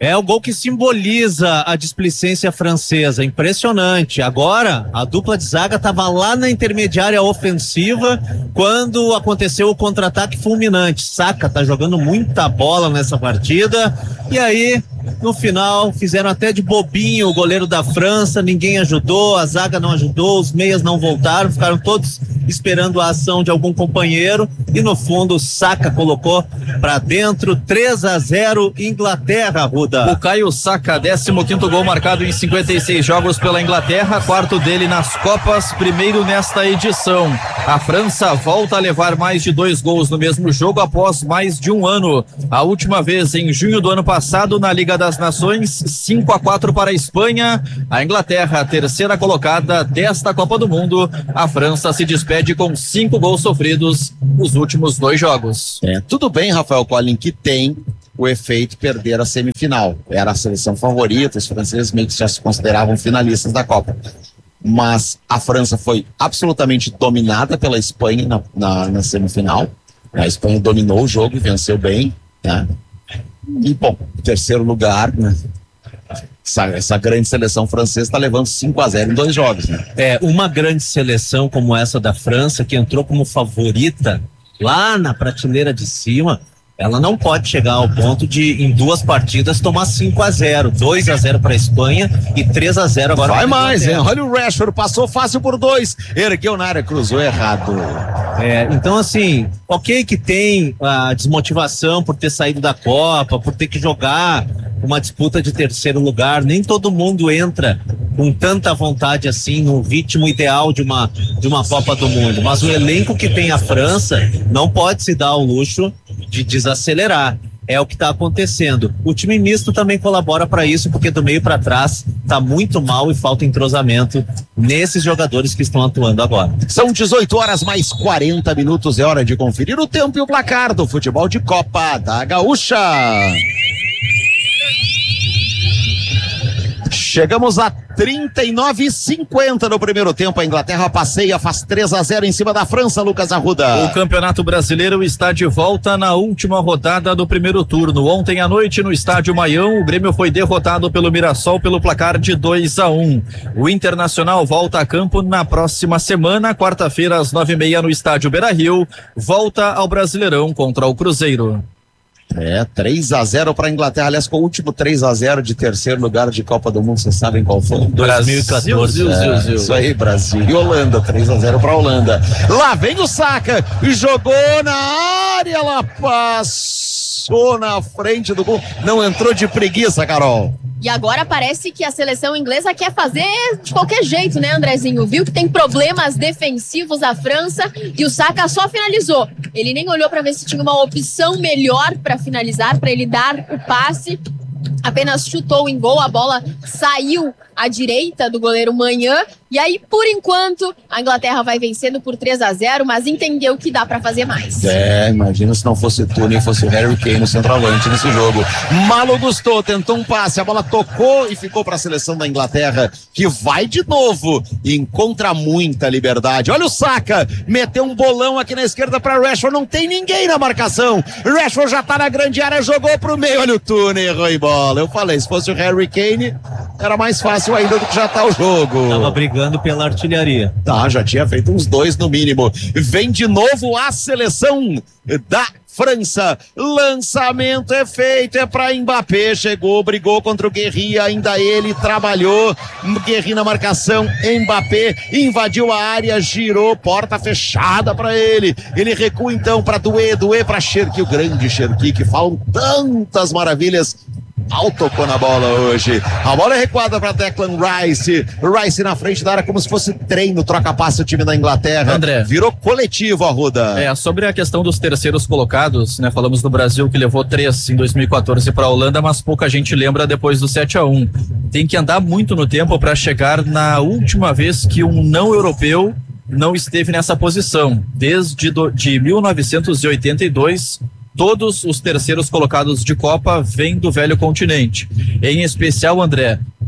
É o gol que simboliza a displicência francesa, impressionante. Agora, a dupla de zaga estava lá na intermediária ofensiva quando aconteceu o contra-ataque fulminante. Saka tá jogando muita bola nessa partida e aí, no final, fizeram até de bobinho o goleiro da França, ninguém ajudou, a zaga não ajudou, os meias não voltaram, ficaram todos esperando a ação de algum companheiro e no fundo o Saka colocou para dentro. Três a zero Inglaterra, Ruda. Bukayo Saka, décimo quinto gol marcado em cinquenta e seis jogos pela Inglaterra, quarto dele nas Copas, primeiro nesta edição. A França volta a levar mais de dois gols no mesmo jogo após mais de um ano. A última vez em junho do ano passado na Liga das Nações, cinco a quatro para a Espanha. A Inglaterra, a terceira colocada desta Copa do Mundo. A França se despede com cinco gols sofridos nos últimos dois jogos. É, tudo bem, Rafael Collin, que tem o efeito perder a semifinal. Era a seleção favorita, os franceses meio que já se consideravam finalistas da Copa. Mas a França foi absolutamente dominada pela Espanha na, na, na semifinal. A Espanha dominou o jogo e venceu bem, né? E, bom, terceiro lugar, né? Essa, essa grande seleção francesa está levando cinco a zero em dois jogos, né? É, uma grande seleção como essa da França, que entrou como favorita lá na prateleira de cima, ela não pode chegar ao ponto de, em duas partidas, tomar cinco a zero, dois a zero para a Espanha e três a zero agora. Vai mais, hein? Olha o Rashford, passou fácil por dois, ergueu na área, cruzou errado. É, então assim, ok que tem a desmotivação por ter saído da Copa, por ter que jogar uma disputa de terceiro lugar, nem todo mundo entra com tanta vontade assim no ritmo ideal de uma, de uma Copa do Mundo, mas o elenco que tem a França não pode se dar ao luxo de desacelerar. É o que está acontecendo. O time misto também colabora para isso, porque do meio para trás está muito mal e falta entrosamento nesses jogadores que estão atuando agora. São dezoito horas mais quarenta minutos, é hora de conferir o tempo e o placar do futebol de Copa da Gaúcha. Chegamos a trinta e nove e cinquenta no primeiro tempo. A Inglaterra passeia, faz três a zero em cima da França, Lucas Arruda. O Campeonato Brasileiro está de volta na última rodada do primeiro turno. Ontem à noite, no Estádio Maião, o Grêmio foi derrotado pelo Mirassol pelo placar de dois a um. O Internacional volta a campo na próxima semana, quarta-feira, às nove e meia, no Estádio Beira-Rio. Volta ao Brasileirão contra o Cruzeiro. É, três a zero para a Inglaterra. Aliás, com o último três a zero de terceiro lugar de Copa do Mundo, vocês sabem qual foi? dois mil e quatorze. É, isso aí, Brasil e Holanda, três a zero para a Holanda. Lá vem o Saka, jogou na área, ela passou na frente do gol. Não entrou de preguiça, Carol. E agora parece que a seleção inglesa quer fazer de qualquer jeito, né, Andrezinho? Viu que tem problemas defensivos a França e o Saka só finalizou. Ele nem olhou para ver se tinha uma opção melhor para finalizar, para ele dar o passe. Apenas chutou em gol, a bola saiu à direita do goleiro Manhã. E aí, por enquanto, a Inglaterra vai vencendo por três a zero, mas entendeu que dá pra fazer mais. É, imagina se não fosse tu, nem fosse o Harry Kane no centroavante nesse jogo. Malo Gusto tentou um passe, a bola tocou e ficou para a seleção da Inglaterra, que vai de novo e encontra muita liberdade. Olha o Saka, meteu um bolão aqui na esquerda para Rashford, não tem ninguém na marcação. Rashford já tá na grande área, jogou pro meio, olha o túnel, errou em bola. Eu falei, se fosse o Harry Kane, era mais fácil ainda do que já tá o jogo. Tava brigando pela artilharia. Tá, já tinha feito uns dois no mínimo. Vem de novo a seleção da França, lançamento é feito, é para Mbappé, chegou, brigou contra o Guerri, ainda ele trabalhou, Guerri na marcação, Mbappé invadiu a área, girou, porta fechada para ele, ele recua então para Doué, Doué para Cherki, o grande Cherki, que falam tantas maravilhas. Mal tocou na bola hoje. A bola é recuada para Declan Rice. Rice na frente da área como se fosse treino, troca-passe o time da Inglaterra. André. Virou coletivo, Arruda. É, sobre a questão dos terceiros colocados, né? Falamos do Brasil que levou três em dois mil e quatorze para a Holanda, mas pouca gente lembra depois do sete a um. Tem que andar muito no tempo para chegar na última vez que um não europeu não esteve nessa posição. Desde do, de mil novecentos e oitenta e dois, todos os terceiros colocados de Copa vêm do velho continente. Em especial, André,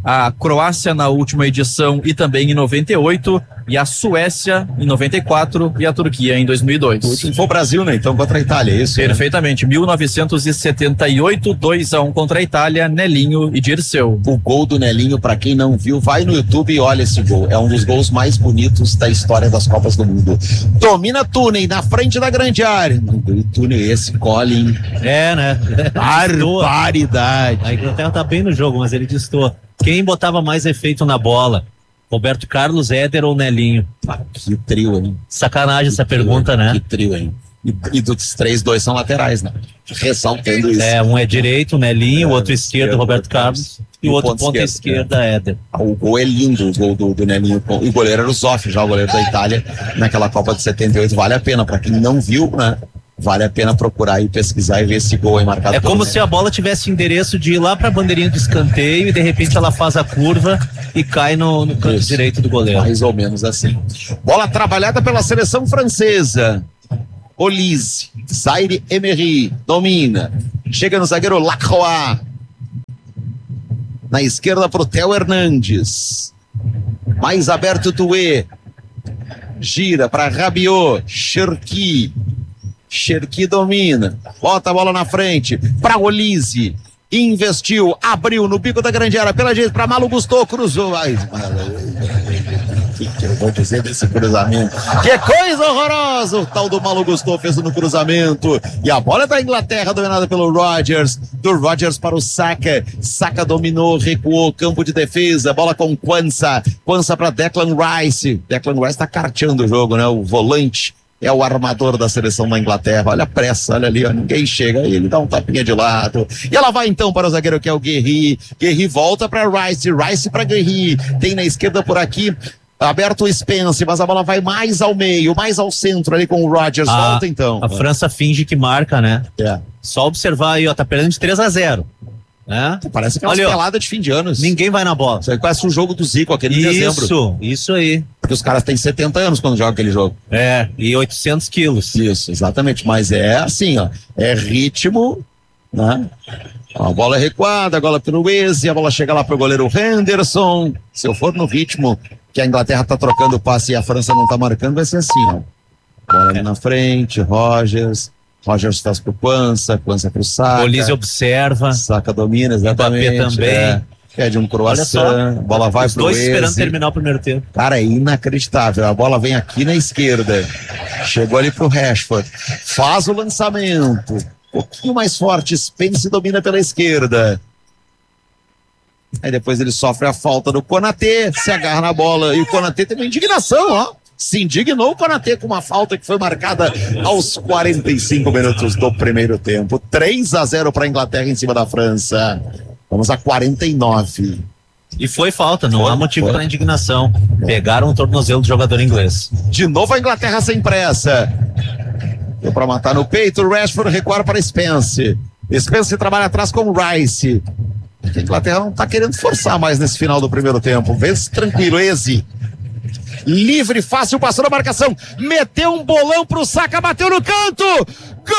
a Croácia na última edição e também em noventa e oito, e a Suécia em noventa e quatro e a Turquia em dois mil e dois. O último foi o Brasil, né? Então contra a Itália, é isso? Perfeitamente, né? mil novecentos e setenta e oito, dois a um contra a Itália, Nelinho e Dirceu. O gol do Nelinho, pra quem não viu, vai no YouTube e olha esse gol. É um dos gols mais bonitos da história das Copas do Mundo. Domina Tunen na frente da grande área. Tunen, esse Colin. É, né? Barbaridade. A Inglaterra tá bem no jogo, mas ele destoa. Quem botava mais efeito na bola? Roberto Carlos, Éder ou Nelinho? Ah, que trio, hein? Sacanagem essa Que pergunta, trio, né? Que trio, hein? E, e dos três, dois são laterais, né? Ressaltando isso. É, um é direito, o Nelinho, o É, outro esquerdo, esquerdo, Roberto Carlos, e o outro ponta, ponta esquerda, esquerda Éder. O gol é lindo, o gol do, do Nelinho. E o goleiro era o Zoff, já o goleiro da Itália, naquela Copa de setenta e oito. Vale a pena, pra quem não viu, né? Vale a pena procurar e pesquisar e ver esse gol aí marcado. É como se a bola tivesse endereço de ir lá pra bandeirinha do escanteio e de repente ela faz a curva e cai no, no canto Isso. direito do goleiro. Mais ou menos assim. Bola trabalhada pela seleção francesa. Olise, Zaire Emery, domina. Chega no zagueiro Lacroix. Na esquerda pro Theo Hernandes. Mais aberto Doué. Gira para Rabiot, Cherki. Cherki domina, bota a bola na frente para Olise, investiu, abriu no bico da grande área pela direita para Malo Gusto, cruzou. Ai, o que, que eu vou dizer desse cruzamento? Que coisa horrorosa! O tal do Malo Gusto fez no cruzamento e a bola é da Inglaterra, dominada pelo Rodgers, do Rodgers para o Saka. Saka dominou, recuou, campo de defesa, bola com Quansah, Quansah para Declan Rice. Declan Rice tá carteando o jogo, né? O volante é o armador da seleção da Inglaterra. Olha a pressa, olha ali, ó, ninguém chega, aí ele dá um tapinha de lado. E ela vai então para o zagueiro que é o Guerri. Guerri volta para Rice, Rice para Guerri. Tem na esquerda por aqui aberto o Spence, mas a bola vai mais ao meio, mais ao centro ali com o Rodgers. A, volta então. A França finge que marca, né? É. Só observar aí, ó, tá perdendo de três a zero. Né? Parece que é uma Olha, ó, pelada de fim de anos. Ninguém vai na bola. Isso aí parece um jogo do Zico, aquele de dezembro. Isso, isso aí. Porque os caras têm setenta anos quando jogam aquele jogo. É, e oitocentos quilos. Isso, exatamente. Mas é assim, ó. É ritmo, né? A bola é recuada, a bola pelo Eze, a bola chega lá pro goleiro Henderson. Se eu for no ritmo que a Inglaterra tá trocando o passe e a França não tá marcando, vai ser assim, ó. Bola ali na frente, Rodgers. Rodgers traz pro Quansah, Quansah pro Saka. Olise observa. Saka domina, exatamente. Mbappé também. É. Pede um croissant, a bola vai Os pro dois Eze. esperando terminar o primeiro tempo. Cara, é inacreditável. A bola vem aqui na esquerda. Chegou ali pro Rashford. Faz o lançamento. Um pouquinho mais forte. Spence domina pela esquerda. Aí depois ele sofre a falta do Konaté. Se agarra na bola. E o Konaté teve uma indignação, ó. Se indignou o Konaté com uma falta que foi marcada aos quarenta e cinco minutos do primeiro tempo. três a zero para a Inglaterra em cima da França. Vamos a quarenta e nove. E foi falta, não Foi, há motivo foi. para indignação. Pegaram o tornozelo do jogador inglês. De novo a Inglaterra sem pressa. Deu para matar no peito, o Rashford recua para Spence. Spence trabalha atrás com o Rice. A Inglaterra não está querendo forçar mais nesse final do primeiro tempo. Vence tranquilo, Eze. Livre, fácil, passou na marcação. Meteu um bolão pro Saka, bateu no canto. Gol!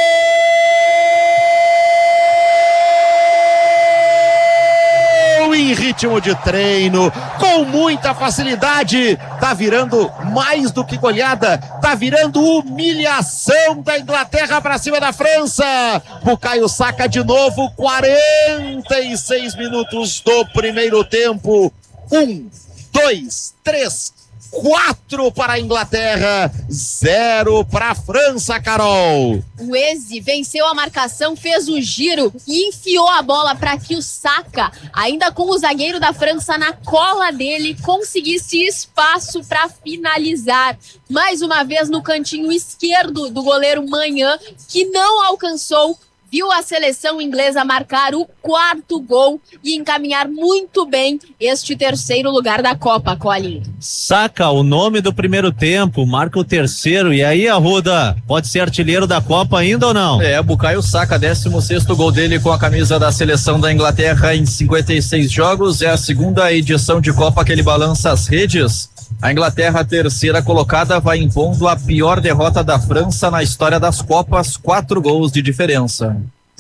Em ritmo de treino, com muita facilidade, tá virando mais do que goleada, tá virando humilhação da Inglaterra para cima da França. Bukayo Saka de novo, quarenta e seis minutos do primeiro tempo. Um, dois, três, quatro para a Inglaterra, zero para a França, Carol. O Eze venceu a marcação, fez o giro e enfiou a bola para que o Saka, ainda com o zagueiro da França na cola dele, conseguisse espaço para finalizar. Mais uma vez no cantinho esquerdo do goleiro Manhã, que não alcançou. Viu a seleção inglesa marcar o quarto gol e encaminhar muito bem este terceiro lugar da Copa, Colin. Saka, o nome do primeiro tempo, marca o terceiro. E aí, Arruda, pode ser artilheiro da Copa ainda ou não? É, Bukayo Saka, décimo sexto gol dele com a camisa da seleção da Inglaterra em cinquenta e seis jogos. É a segunda edição de Copa que ele balança as redes. A Inglaterra, terceira colocada, vai impondo a pior derrota da França na história das Copas, quatro gols de diferença.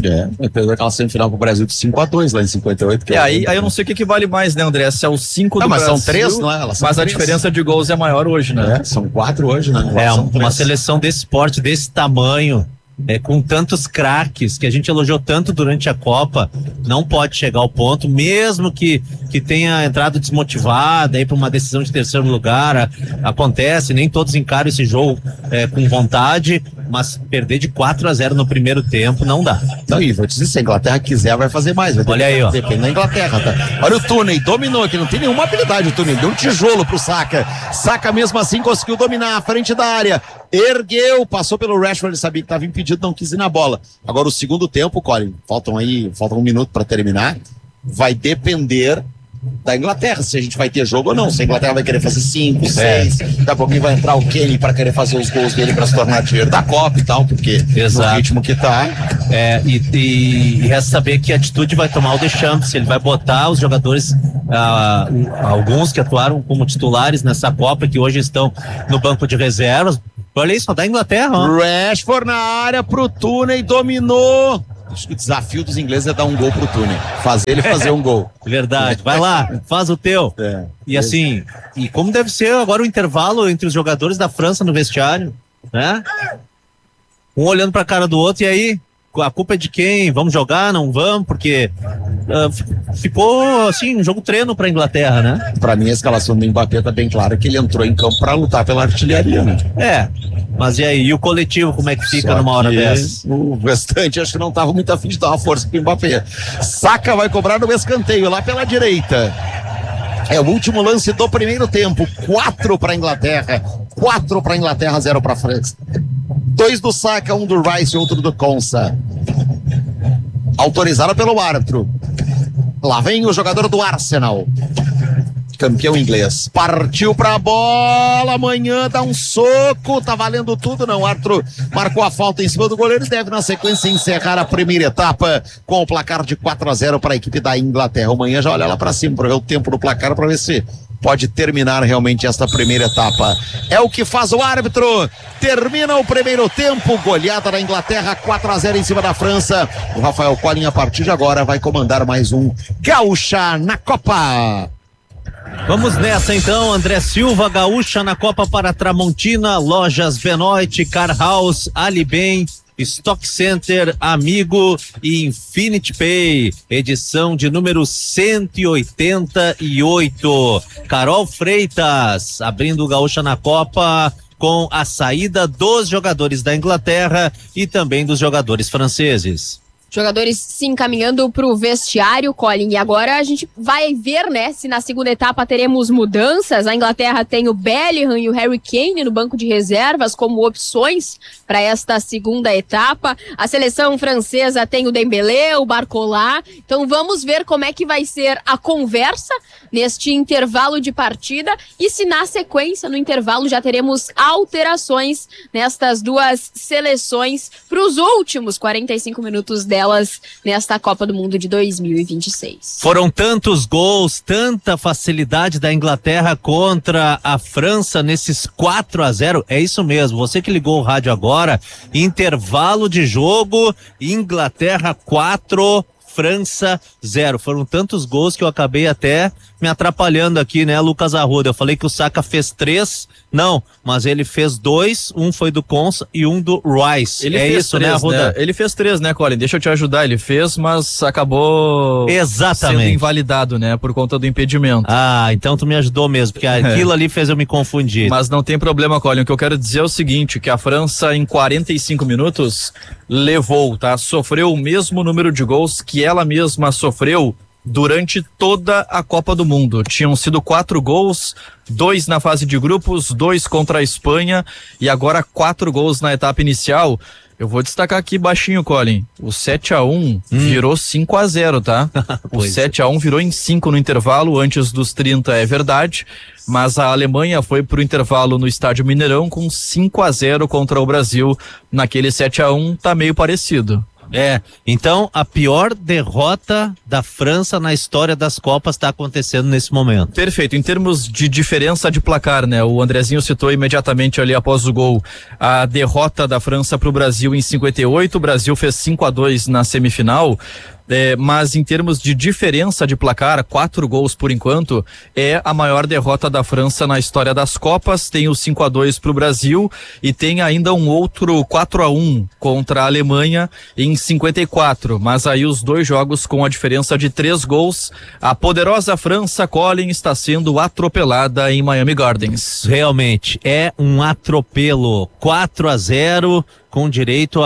É, perdeu aquela semifinal pro Brasil de cinco a dois lá em cinquenta e oito. É, aí, aí eu não sei o que, que vale mais, né, André? Se é os cinco do mas Brasil, são três, não é? Elas são mas três. a diferença de gols é maior hoje, né? É, são quatro hoje, né? É, São uma três. seleção desse porte, desse tamanho, é, com tantos craques que a gente elogiou tanto durante a Copa, não pode chegar ao ponto, mesmo que, que tenha entrado desmotivada aí para uma decisão de terceiro lugar. A, acontece, nem todos encaram esse jogo é, com vontade, mas perder de quatro a zero no primeiro tempo não dá. Não, e vou te dizer, se a Inglaterra quiser, vai fazer mais. Vai ter Olha que, aí, ó. Depende da Inglaterra, tá? Olha o Tunney, dominou aqui, não tem nenhuma habilidade o Tunney, deu um tijolo pro Saka. Saka mesmo assim conseguiu dominar a frente da área. Ergueu, passou pelo Rashford, ele sabia que estava impedido, não quis ir na bola. Agora o segundo tempo, Colin, faltam aí, faltam um minuto para terminar, vai depender da Inglaterra, se a gente vai ter jogo ou não. Se a Inglaterra vai querer fazer cinco, seis, daqui a pouquinho vai entrar o Kenny para querer fazer os gols dele para se tornar dinheiro da Copa e tal, porque Exato. no ritmo que tá. É, e, e, e resta saber que atitude vai tomar o Deschamps, se ele vai botar os jogadores, ah, alguns que atuaram como titulares nessa Copa, que hoje estão no banco de reservas. Olha isso, só da Inglaterra, ó. Rashford na área pro Tunney, dominou. Acho que o desafio dos ingleses é dar um gol pro Tunney. Fazer ele fazer um gol. Verdade, vai lá, faz o teu. É. E assim, e como deve ser agora o intervalo entre os jogadores da França no vestiário, né? Um olhando pra cara do outro, e aí, a culpa é de quem? Vamos jogar, não vamos? Porque uh, ficou, assim, um jogo treino pra Inglaterra, né? Pra mim, a escalação do Mbappé tá bem clara que ele entrou em campo pra lutar pela artilharia, né? É, mas e aí, e o coletivo, como é que fica Só numa hora que dessa? O restante acho que não tava muito afim de dar uma força pro Mbappé. Saka vai cobrar no escanteio, lá pela direita. É o último lance do primeiro tempo. Quatro para Inglaterra. Quatro para Inglaterra, zero para França. Dois do Saka, um do Rice e outro do Konsa. Autorizado pelo árbitro. Lá vem o jogador do Arsenal. Campeão inglês. Partiu pra bola. Amanhã dá um soco. Tá valendo tudo, não. O árbitro marcou a falta em cima do goleiro e deve, na sequência, encerrar a primeira etapa com o placar de quatro a zero para a equipe da Inglaterra. Amanhã já olha lá pra cima para ver o tempo do placar, para ver se pode terminar realmente esta primeira etapa. É o que faz o árbitro. Termina o primeiro tempo. Goleada da Inglaterra, quatro a zero em cima da França. O Rafael Collin, a partir de agora, vai comandar mais um Gaúcha na Copa. Vamos nessa então, André Silva, Gaúcha na Copa para Tramontina, Lojas Benoit, Car House, Alibem, Stock Center, Amigo e Infinity Pay, edição de número cento e oitenta e oito. Carol Freitas, abrindo o Gaúcha na Copa com a saída dos jogadores da Inglaterra e também dos jogadores franceses. Jogadores se encaminhando para o vestiário, Colin, e agora a gente vai ver, né, se na segunda etapa teremos mudanças. A Inglaterra tem o Bellingham e o Harry Kane no banco de reservas como opções para esta segunda etapa. A seleção francesa tem o Dembélé, o Barcola. Então vamos ver como é que vai ser a conversa neste intervalo de partida e se na sequência, no intervalo, já teremos alterações nestas duas seleções para os últimos quarenta e cinco minutos dela nesta Copa do Mundo de dois mil e vinte e seis. Foram tantos gols, tanta facilidade da Inglaterra contra a França nesses quatro a zero. É isso mesmo, você que ligou o rádio agora, intervalo de jogo, Inglaterra quatro, França zero. Foram tantos gols que eu acabei até me atrapalhando aqui, né, Lucas Arruda? Eu falei que o Saka fez três, não, mas ele fez dois, um foi do Konsa e um do Rice. Ele é fez isso, três, né, Arruda? né? Ele fez três, né, Colin? Deixa eu te ajudar, ele fez, mas acabou Exatamente. sendo invalidado, né, por conta do impedimento. Ah, então tu me ajudou mesmo, porque aquilo ali fez eu me confundir. Mas não tem problema, Colin. O que eu quero dizer é o seguinte, que a França em quarenta e cinco minutos levou, tá? Sofreu o mesmo número de gols que ela mesma sofreu durante toda a Copa do Mundo. Tinham sido quatro gols, dois na fase de grupos, dois contra a Espanha e agora quatro gols na etapa inicial. Eu vou destacar aqui baixinho, Colin. O sete a um hum. virou cinco a zero, tá? O sete a um virou em cinco no intervalo, antes dos trinta, é verdade. Mas a Alemanha foi pro intervalo no estádio Mineirão com cinco a zero contra o Brasil. Naquele sete a um tá meio parecido. É, então a pior derrota da França na história das Copas está acontecendo nesse momento. Perfeito, em termos de diferença de placar, né? O Andrezinho citou imediatamente ali após o gol a derrota da França para o Brasil em cinquenta e oito, o Brasil fez cinco a dois na semifinal. É, mas em termos de diferença de placar, quatro gols por enquanto, é a maior derrota da França na história das Copas. Tem o cinco a dois para o Brasil e tem ainda um outro quatro a um contra a Alemanha em cinquenta e quatro, mas aí os dois jogos com a diferença de três gols. A poderosa França, Colin, está sendo atropelada em Miami Gardens. Realmente, é um atropelo, quatro a zero, com direito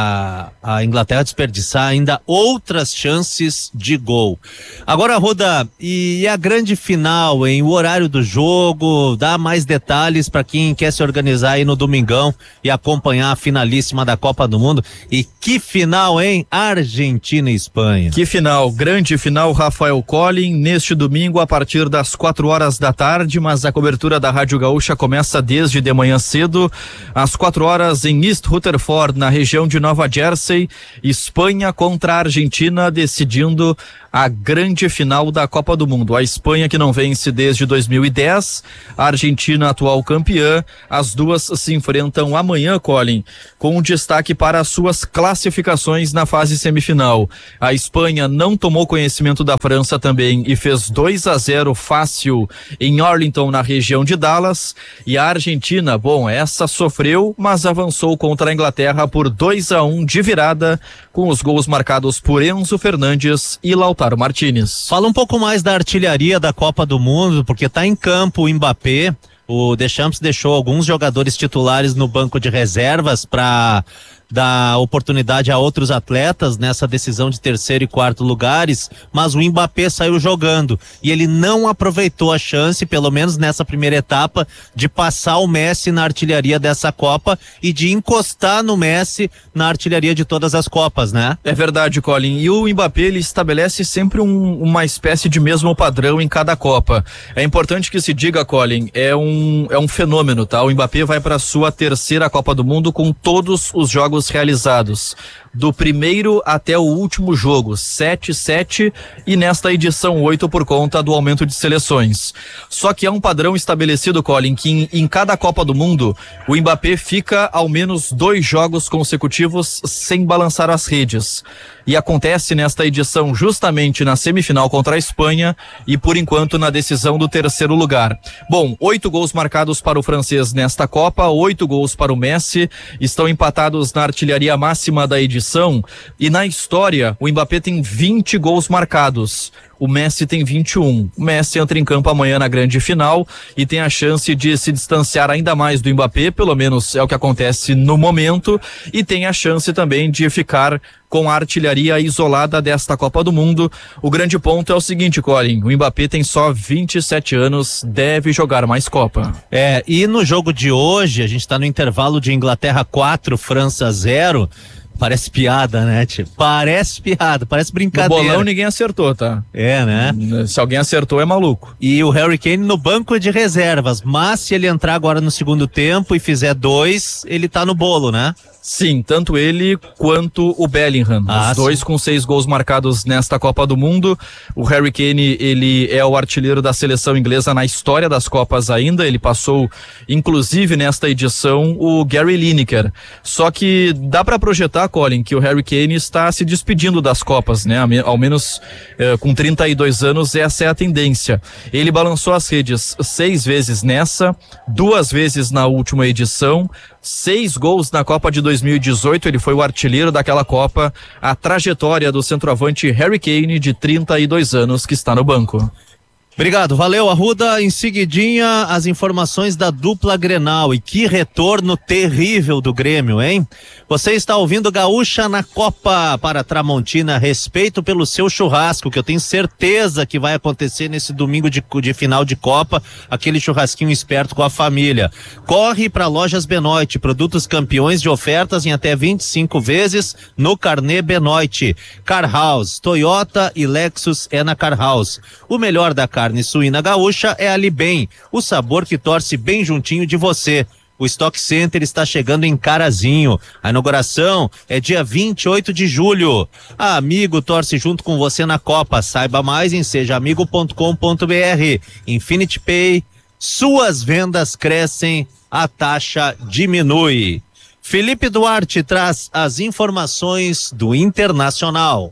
a, a, a Inglaterra desperdiçar ainda outras chances de gol. Agora, Ruda, e a grande final, hein? O horário do jogo, dá mais detalhes para quem quer se organizar aí no domingão e acompanhar a finalíssima da Copa do Mundo. E que final, hein? Argentina e Espanha. Que final, grande final, Rafael Collin, neste domingo a partir das quatro horas da tarde, mas a cobertura da Rádio Gaúcha começa desde de manhã cedo, às quatro horas em East Rutherford, na região de Nova Jersey, Espanha contra a Argentina, decidindo a grande final da Copa do Mundo. A Espanha que não vence desde dois mil e dez, a Argentina atual campeã. As duas se enfrentam amanhã, Colin, com um destaque para as suas classificações na fase semifinal. A Espanha não tomou conhecimento da França também e fez dois a zero fácil em Arlington, na região de Dallas. E a Argentina, bom, essa sofreu, mas avançou contra a Inglaterra por dois a um de virada, com os gols marcados por Enzo Fernandes e Lautaro Martinez. Fala um pouco mais da artilharia da Copa do Mundo, porque tá em campo o Mbappé. O Deschamps deixou alguns jogadores titulares no banco de reservas para dar oportunidade a outros atletas nessa decisão de terceiro e quarto lugares, mas o Mbappé saiu jogando e ele não aproveitou a chance, pelo menos nessa primeira etapa, de passar o Messi na artilharia dessa Copa e de encostar no Messi na artilharia de todas as Copas, né? É verdade, Colin, e o Mbappé, ele estabelece sempre um, uma espécie de mesmo padrão em cada Copa. É importante que se diga, Colin, é um, é um fenômeno, tá? O Mbappé vai para sua terceira Copa do Mundo com todos os jogos realizados, do primeiro até o último jogo, sete sete, e nesta edição oito por conta do aumento de seleções. Só que é um padrão estabelecido, Colin, que em, em cada Copa do Mundo o Mbappé fica ao menos dois jogos consecutivos sem balançar as redes. E acontece nesta edição justamente na semifinal contra a Espanha e por enquanto na decisão do terceiro lugar. Bom, oito gols marcados para o francês nesta Copa, oito gols para o Messi, estão empatados na artilharia máxima da edição, e na história o Mbappé tem vinte gols marcados. O Messi tem vinte e um. O Messi entra em campo amanhã na grande final e tem a chance de se distanciar ainda mais do Mbappé, pelo menos é o que acontece no momento, e tem a chance também de ficar com a artilharia isolada desta Copa do Mundo. O grande ponto é o seguinte, Colin, o Mbappé tem só vinte e sete anos, deve jogar mais Copa. É, e no jogo de hoje, a gente está no intervalo de Inglaterra quatro, França zero. Parece piada, né, tio? Parece piada, parece brincadeira. No bolão ninguém acertou, tá? É, né? Se alguém acertou é maluco. E o Harry Kane no banco de reservas, mas se ele entrar agora no segundo tempo e fizer dois, ele tá no bolo, né? Sim, tanto ele quanto o Bellingham, ah, os dois sim, com seis gols marcados nesta Copa do Mundo. O Harry Kane, ele é o artilheiro da seleção inglesa na história das Copas ainda, ele passou inclusive nesta edição o Gary Lineker. Só que dá para projetar, Colin, que o Harry Kane está se despedindo das Copas, né? Ao menos eh, com trinta e dois anos, essa é a tendência. Ele balançou as redes seis vezes nessa, duas vezes na última edição, seis gols na Copa de dois mil e dezoito, ele foi o artilheiro daquela Copa. A trajetória do centroavante Harry Kane, de trinta e dois anos, que está no banco. Obrigado, valeu, Arruda. Em seguidinha, as informações da dupla Grenal. E que retorno terrível do Grêmio, hein? Você está ouvindo Gaúcha na Copa. Para Tramontina, respeito pelo seu churrasco, que eu tenho certeza que vai acontecer nesse domingo de, de final de Copa, aquele churrasquinho esperto com a família. Corre para Lojas Benoit, produtos campeões de ofertas em até vinte e cinco vezes no carnê Benoit. Car House, Toyota e Lexus é na Car House. O melhor da carne suína gaúcha é a Libem, o sabor que torce bem juntinho de você. o Stock Center está chegando em Carazinho. A inauguração é dia vinte e oito de julho. A Amigo torce junto com você na Copa. Saiba mais em seja amigo ponto com ponto b r. Infinity Pay, suas vendas crescem, a taxa diminui. Felipe Duarte traz as informações do Internacional.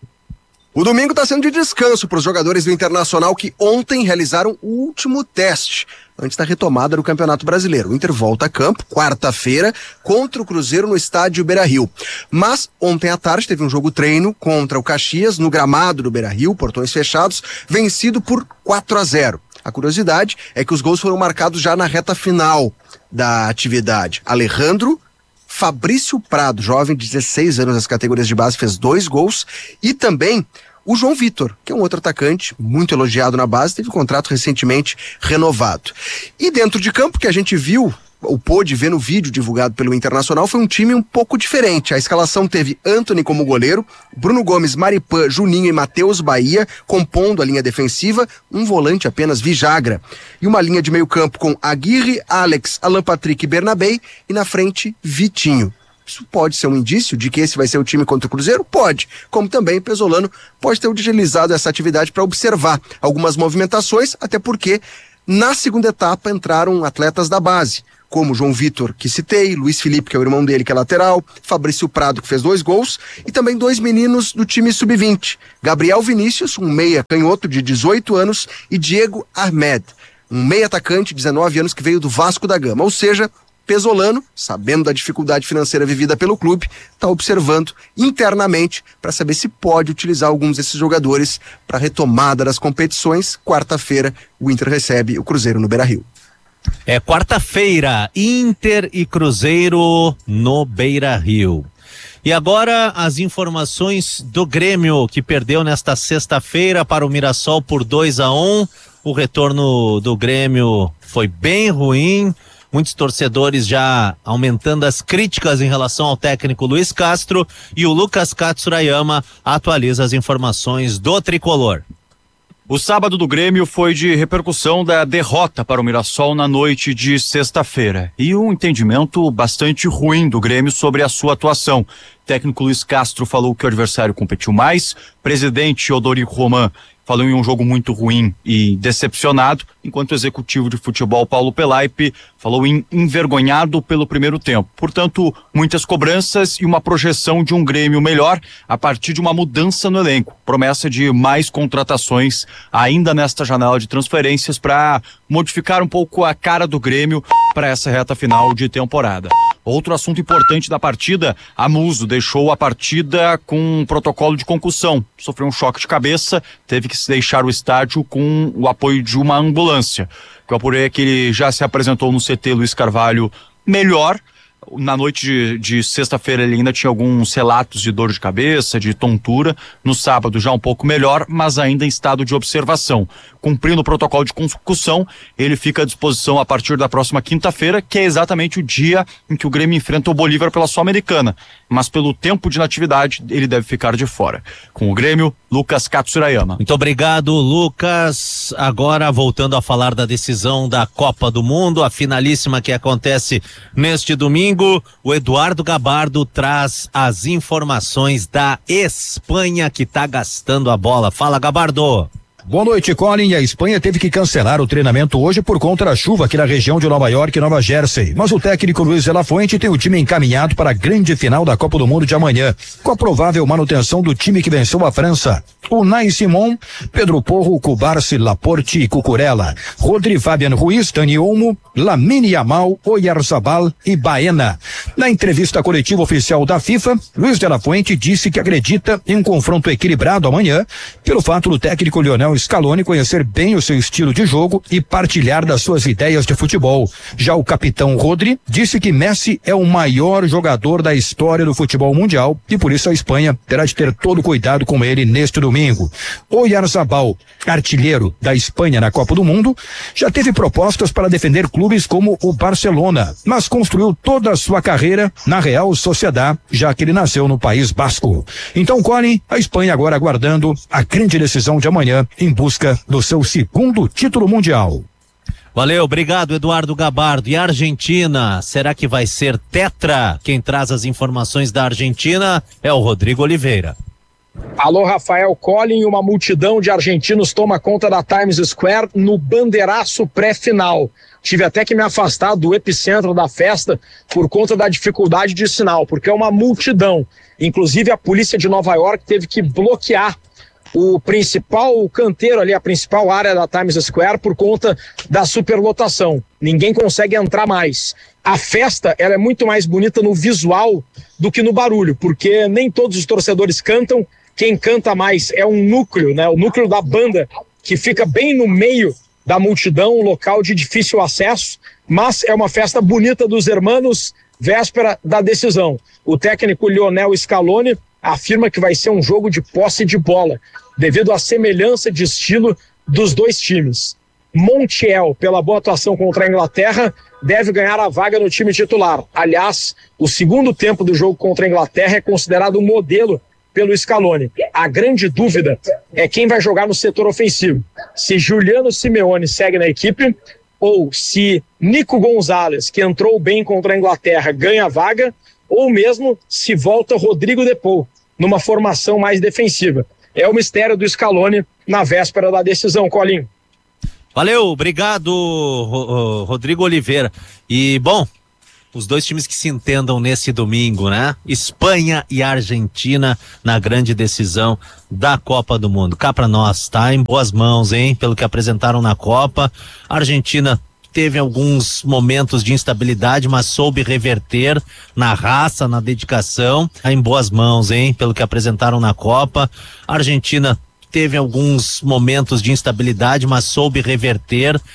O domingo está sendo de descanso para os jogadores do Internacional que ontem realizaram o último teste antes da retomada do Campeonato Brasileiro. O Inter volta a campo, quarta-feira, contra o Cruzeiro no estádio Beira-Rio. Mas ontem à tarde teve um jogo treino contra o Caxias no gramado do Beira-Rio, portões fechados, vencido por quatro a zero. A curiosidade é que os gols foram marcados já na reta final da atividade. Alejandro, Fabrício Prado, jovem de dezesseis anos nas categorias de base, fez dois gols, e também o João Vitor, que é um outro atacante muito elogiado na base, teve um contrato recentemente renovado. E dentro de campo, que a gente viu, ou pôde ver no vídeo divulgado pelo Internacional, foi um time um pouco diferente. A escalação teve Antony como goleiro, Bruno Gomes, Maripan, Juninho e Matheus Bahia compondo a linha defensiva, um volante apenas, Vijagra, e uma linha de meio campo com Aguirre, Alex, Alan Patrick e Bernabei, e na frente Vitinho. Isso pode ser um indício de que esse vai ser o time contra o Cruzeiro? Pode. Como também Pesolano pode ter utilizado essa atividade para observar algumas movimentações, até porque na segunda etapa entraram atletas da base, como João Vitor, que citei, Luiz Felipe, que é o irmão dele, que é lateral, Fabrício Prado, que fez dois gols, e também dois meninos do time sub vinte, Gabriel Vinícius, um meia canhoto de dezoito anos, e Diego Ahmed, um meia atacante de dezenove anos que veio do Vasco da Gama. Ou seja, Pesolano, sabendo da dificuldade financeira vivida pelo clube, está observando internamente para saber se pode utilizar alguns desses jogadores para a retomada das competições. Quarta-feira, o Inter recebe o Cruzeiro no Beira-Rio. É quarta-feira, Inter e Cruzeiro no Beira-Rio. E agora as informações do Grêmio, que perdeu nesta sexta-feira para o Mirassol por dois a um. O retorno do Grêmio foi bem ruim. Muitos torcedores já aumentando as críticas em relação ao técnico Luiz Castro, e o Lucas Katsurayama atualiza as informações do tricolor. O sábado do Grêmio foi de repercussão da derrota para o Mirassol na noite de sexta-feira e um entendimento bastante ruim do Grêmio sobre a sua atuação. O técnico Luiz Castro falou que o adversário competiu mais, presidente Odorico Roman falou em um jogo muito ruim e decepcionado, enquanto o executivo de futebol Paulo Pelaipe falou em envergonhado pelo primeiro tempo. Portanto, muitas cobranças e uma projeção de um Grêmio melhor a partir de uma mudança no elenco. Promessa de mais contratações ainda nesta janela de transferências para modificar um pouco a cara do Grêmio para essa reta final de temporada. Outro assunto importante da partida, a Muso deixou a partida com um protocolo de concussão. Sofreu um choque de cabeça, teve que se deixar o estádio com o apoio de uma ambulância. O que eu apurei é que ele já se apresentou no C T Luiz Carvalho melhor. Na noite de, de sexta-feira ele ainda tinha alguns relatos de dor de cabeça, de tontura. No sábado já um pouco melhor, mas ainda em estado de observação. Cumprindo o protocolo de concussão, ele fica à disposição a partir da próxima quinta-feira, que é exatamente o dia em que o Grêmio enfrenta o Bolívar pela Sul-Americana. Mas pelo tempo de inatividade, ele deve ficar de fora. Com o Grêmio, Lucas Katsurayama. Muito obrigado, Lucas. Agora, voltando a falar da decisão da Copa do Mundo, a finalíssima que acontece neste domingo, o Eduardo Gabardo traz as informações da Espanha, que está gastando a bola. Fala, Gabardo. Boa noite, Colin. A Espanha teve que cancelar o treinamento hoje por conta da chuva aqui na região de Nova York e Nova Jersey. Mas o técnico Luiz de la Fuente tem o time encaminhado para a grande final da Copa do Mundo de amanhã, com a provável manutenção do time que venceu a França. Unai Simon, Pedro Porro, Cubarsi, Laporte e Cucurella, Rodri, Fabian Ruiz, Dani Olmo, Lamine Yamal, Oyarzabal e Baena. Na entrevista coletiva oficial da FIFA, Luiz de la Fuente disse que acredita em um confronto equilibrado amanhã, pelo fato do técnico Lionel Scaloni conhecer bem o seu estilo de jogo e partilhar das suas ideias de futebol. Já o capitão Rodri disse que Messi é o maior jogador da história do futebol mundial e por isso a Espanha terá de ter todo cuidado com ele neste domingo. Oyarzabal, artilheiro da Espanha na Copa do Mundo, já teve propostas para defender clubes como o Barcelona, mas construiu toda a sua carreira na Real Sociedad, já que ele nasceu no País Basco. Então, Colin, a Espanha agora aguardando a grande decisão de amanhã em busca do seu segundo título mundial. Valeu, obrigado, Eduardo Gabardo. E a Argentina, será que vai ser tetra? Quem traz as informações da Argentina é o Rodrigo Oliveira. Alô, Rafael Collin, uma multidão de argentinos toma conta da Times Square no bandeiraço pré-final. Tive até que me afastar do epicentro da festa por conta da dificuldade de sinal, porque é uma multidão. Inclusive a polícia de Nova York teve que bloquear o principal canteiro ali, a principal área da Times Square por conta da superlotação. Ninguém consegue entrar mais. A festa, ela é muito mais bonita no visual do que no barulho, porque nem todos os torcedores cantam. Quem canta mais é um núcleo, né? O núcleo da banda, que fica bem no meio da multidão, um local de difícil acesso, mas é uma festa bonita dos hermanos, véspera da decisão. O técnico Lionel Scaloni afirma que vai ser um jogo de posse de bola, devido à semelhança de estilo dos dois times. Montiel, pela boa atuação contra a Inglaterra, deve ganhar a vaga no time titular. Aliás, o segundo tempo do jogo contra a Inglaterra é considerado um modelo pelo Scaloni. A grande dúvida é quem vai jogar no setor ofensivo. Se Juliano Simeone segue na equipe ou se Nico Gonzalez, que entrou bem contra a Inglaterra, ganha a vaga, ou mesmo se volta Rodrigo De Paul numa formação mais defensiva. É o mistério do Scaloni na véspera da decisão, Colinho. Valeu, obrigado, Rodrigo Oliveira. E, bom, os dois times que se entendam nesse domingo, né? Espanha e Argentina na grande decisão da Copa do Mundo. Cá pra nós, tá em boas mãos, hein? Pelo que apresentaram na Copa. A Argentina teve alguns momentos de instabilidade, mas soube reverter na raça, na dedicação. Tá em boas mãos, hein? Pelo que apresentaram na Copa. A Argentina teve alguns momentos de instabilidade, mas soube reverter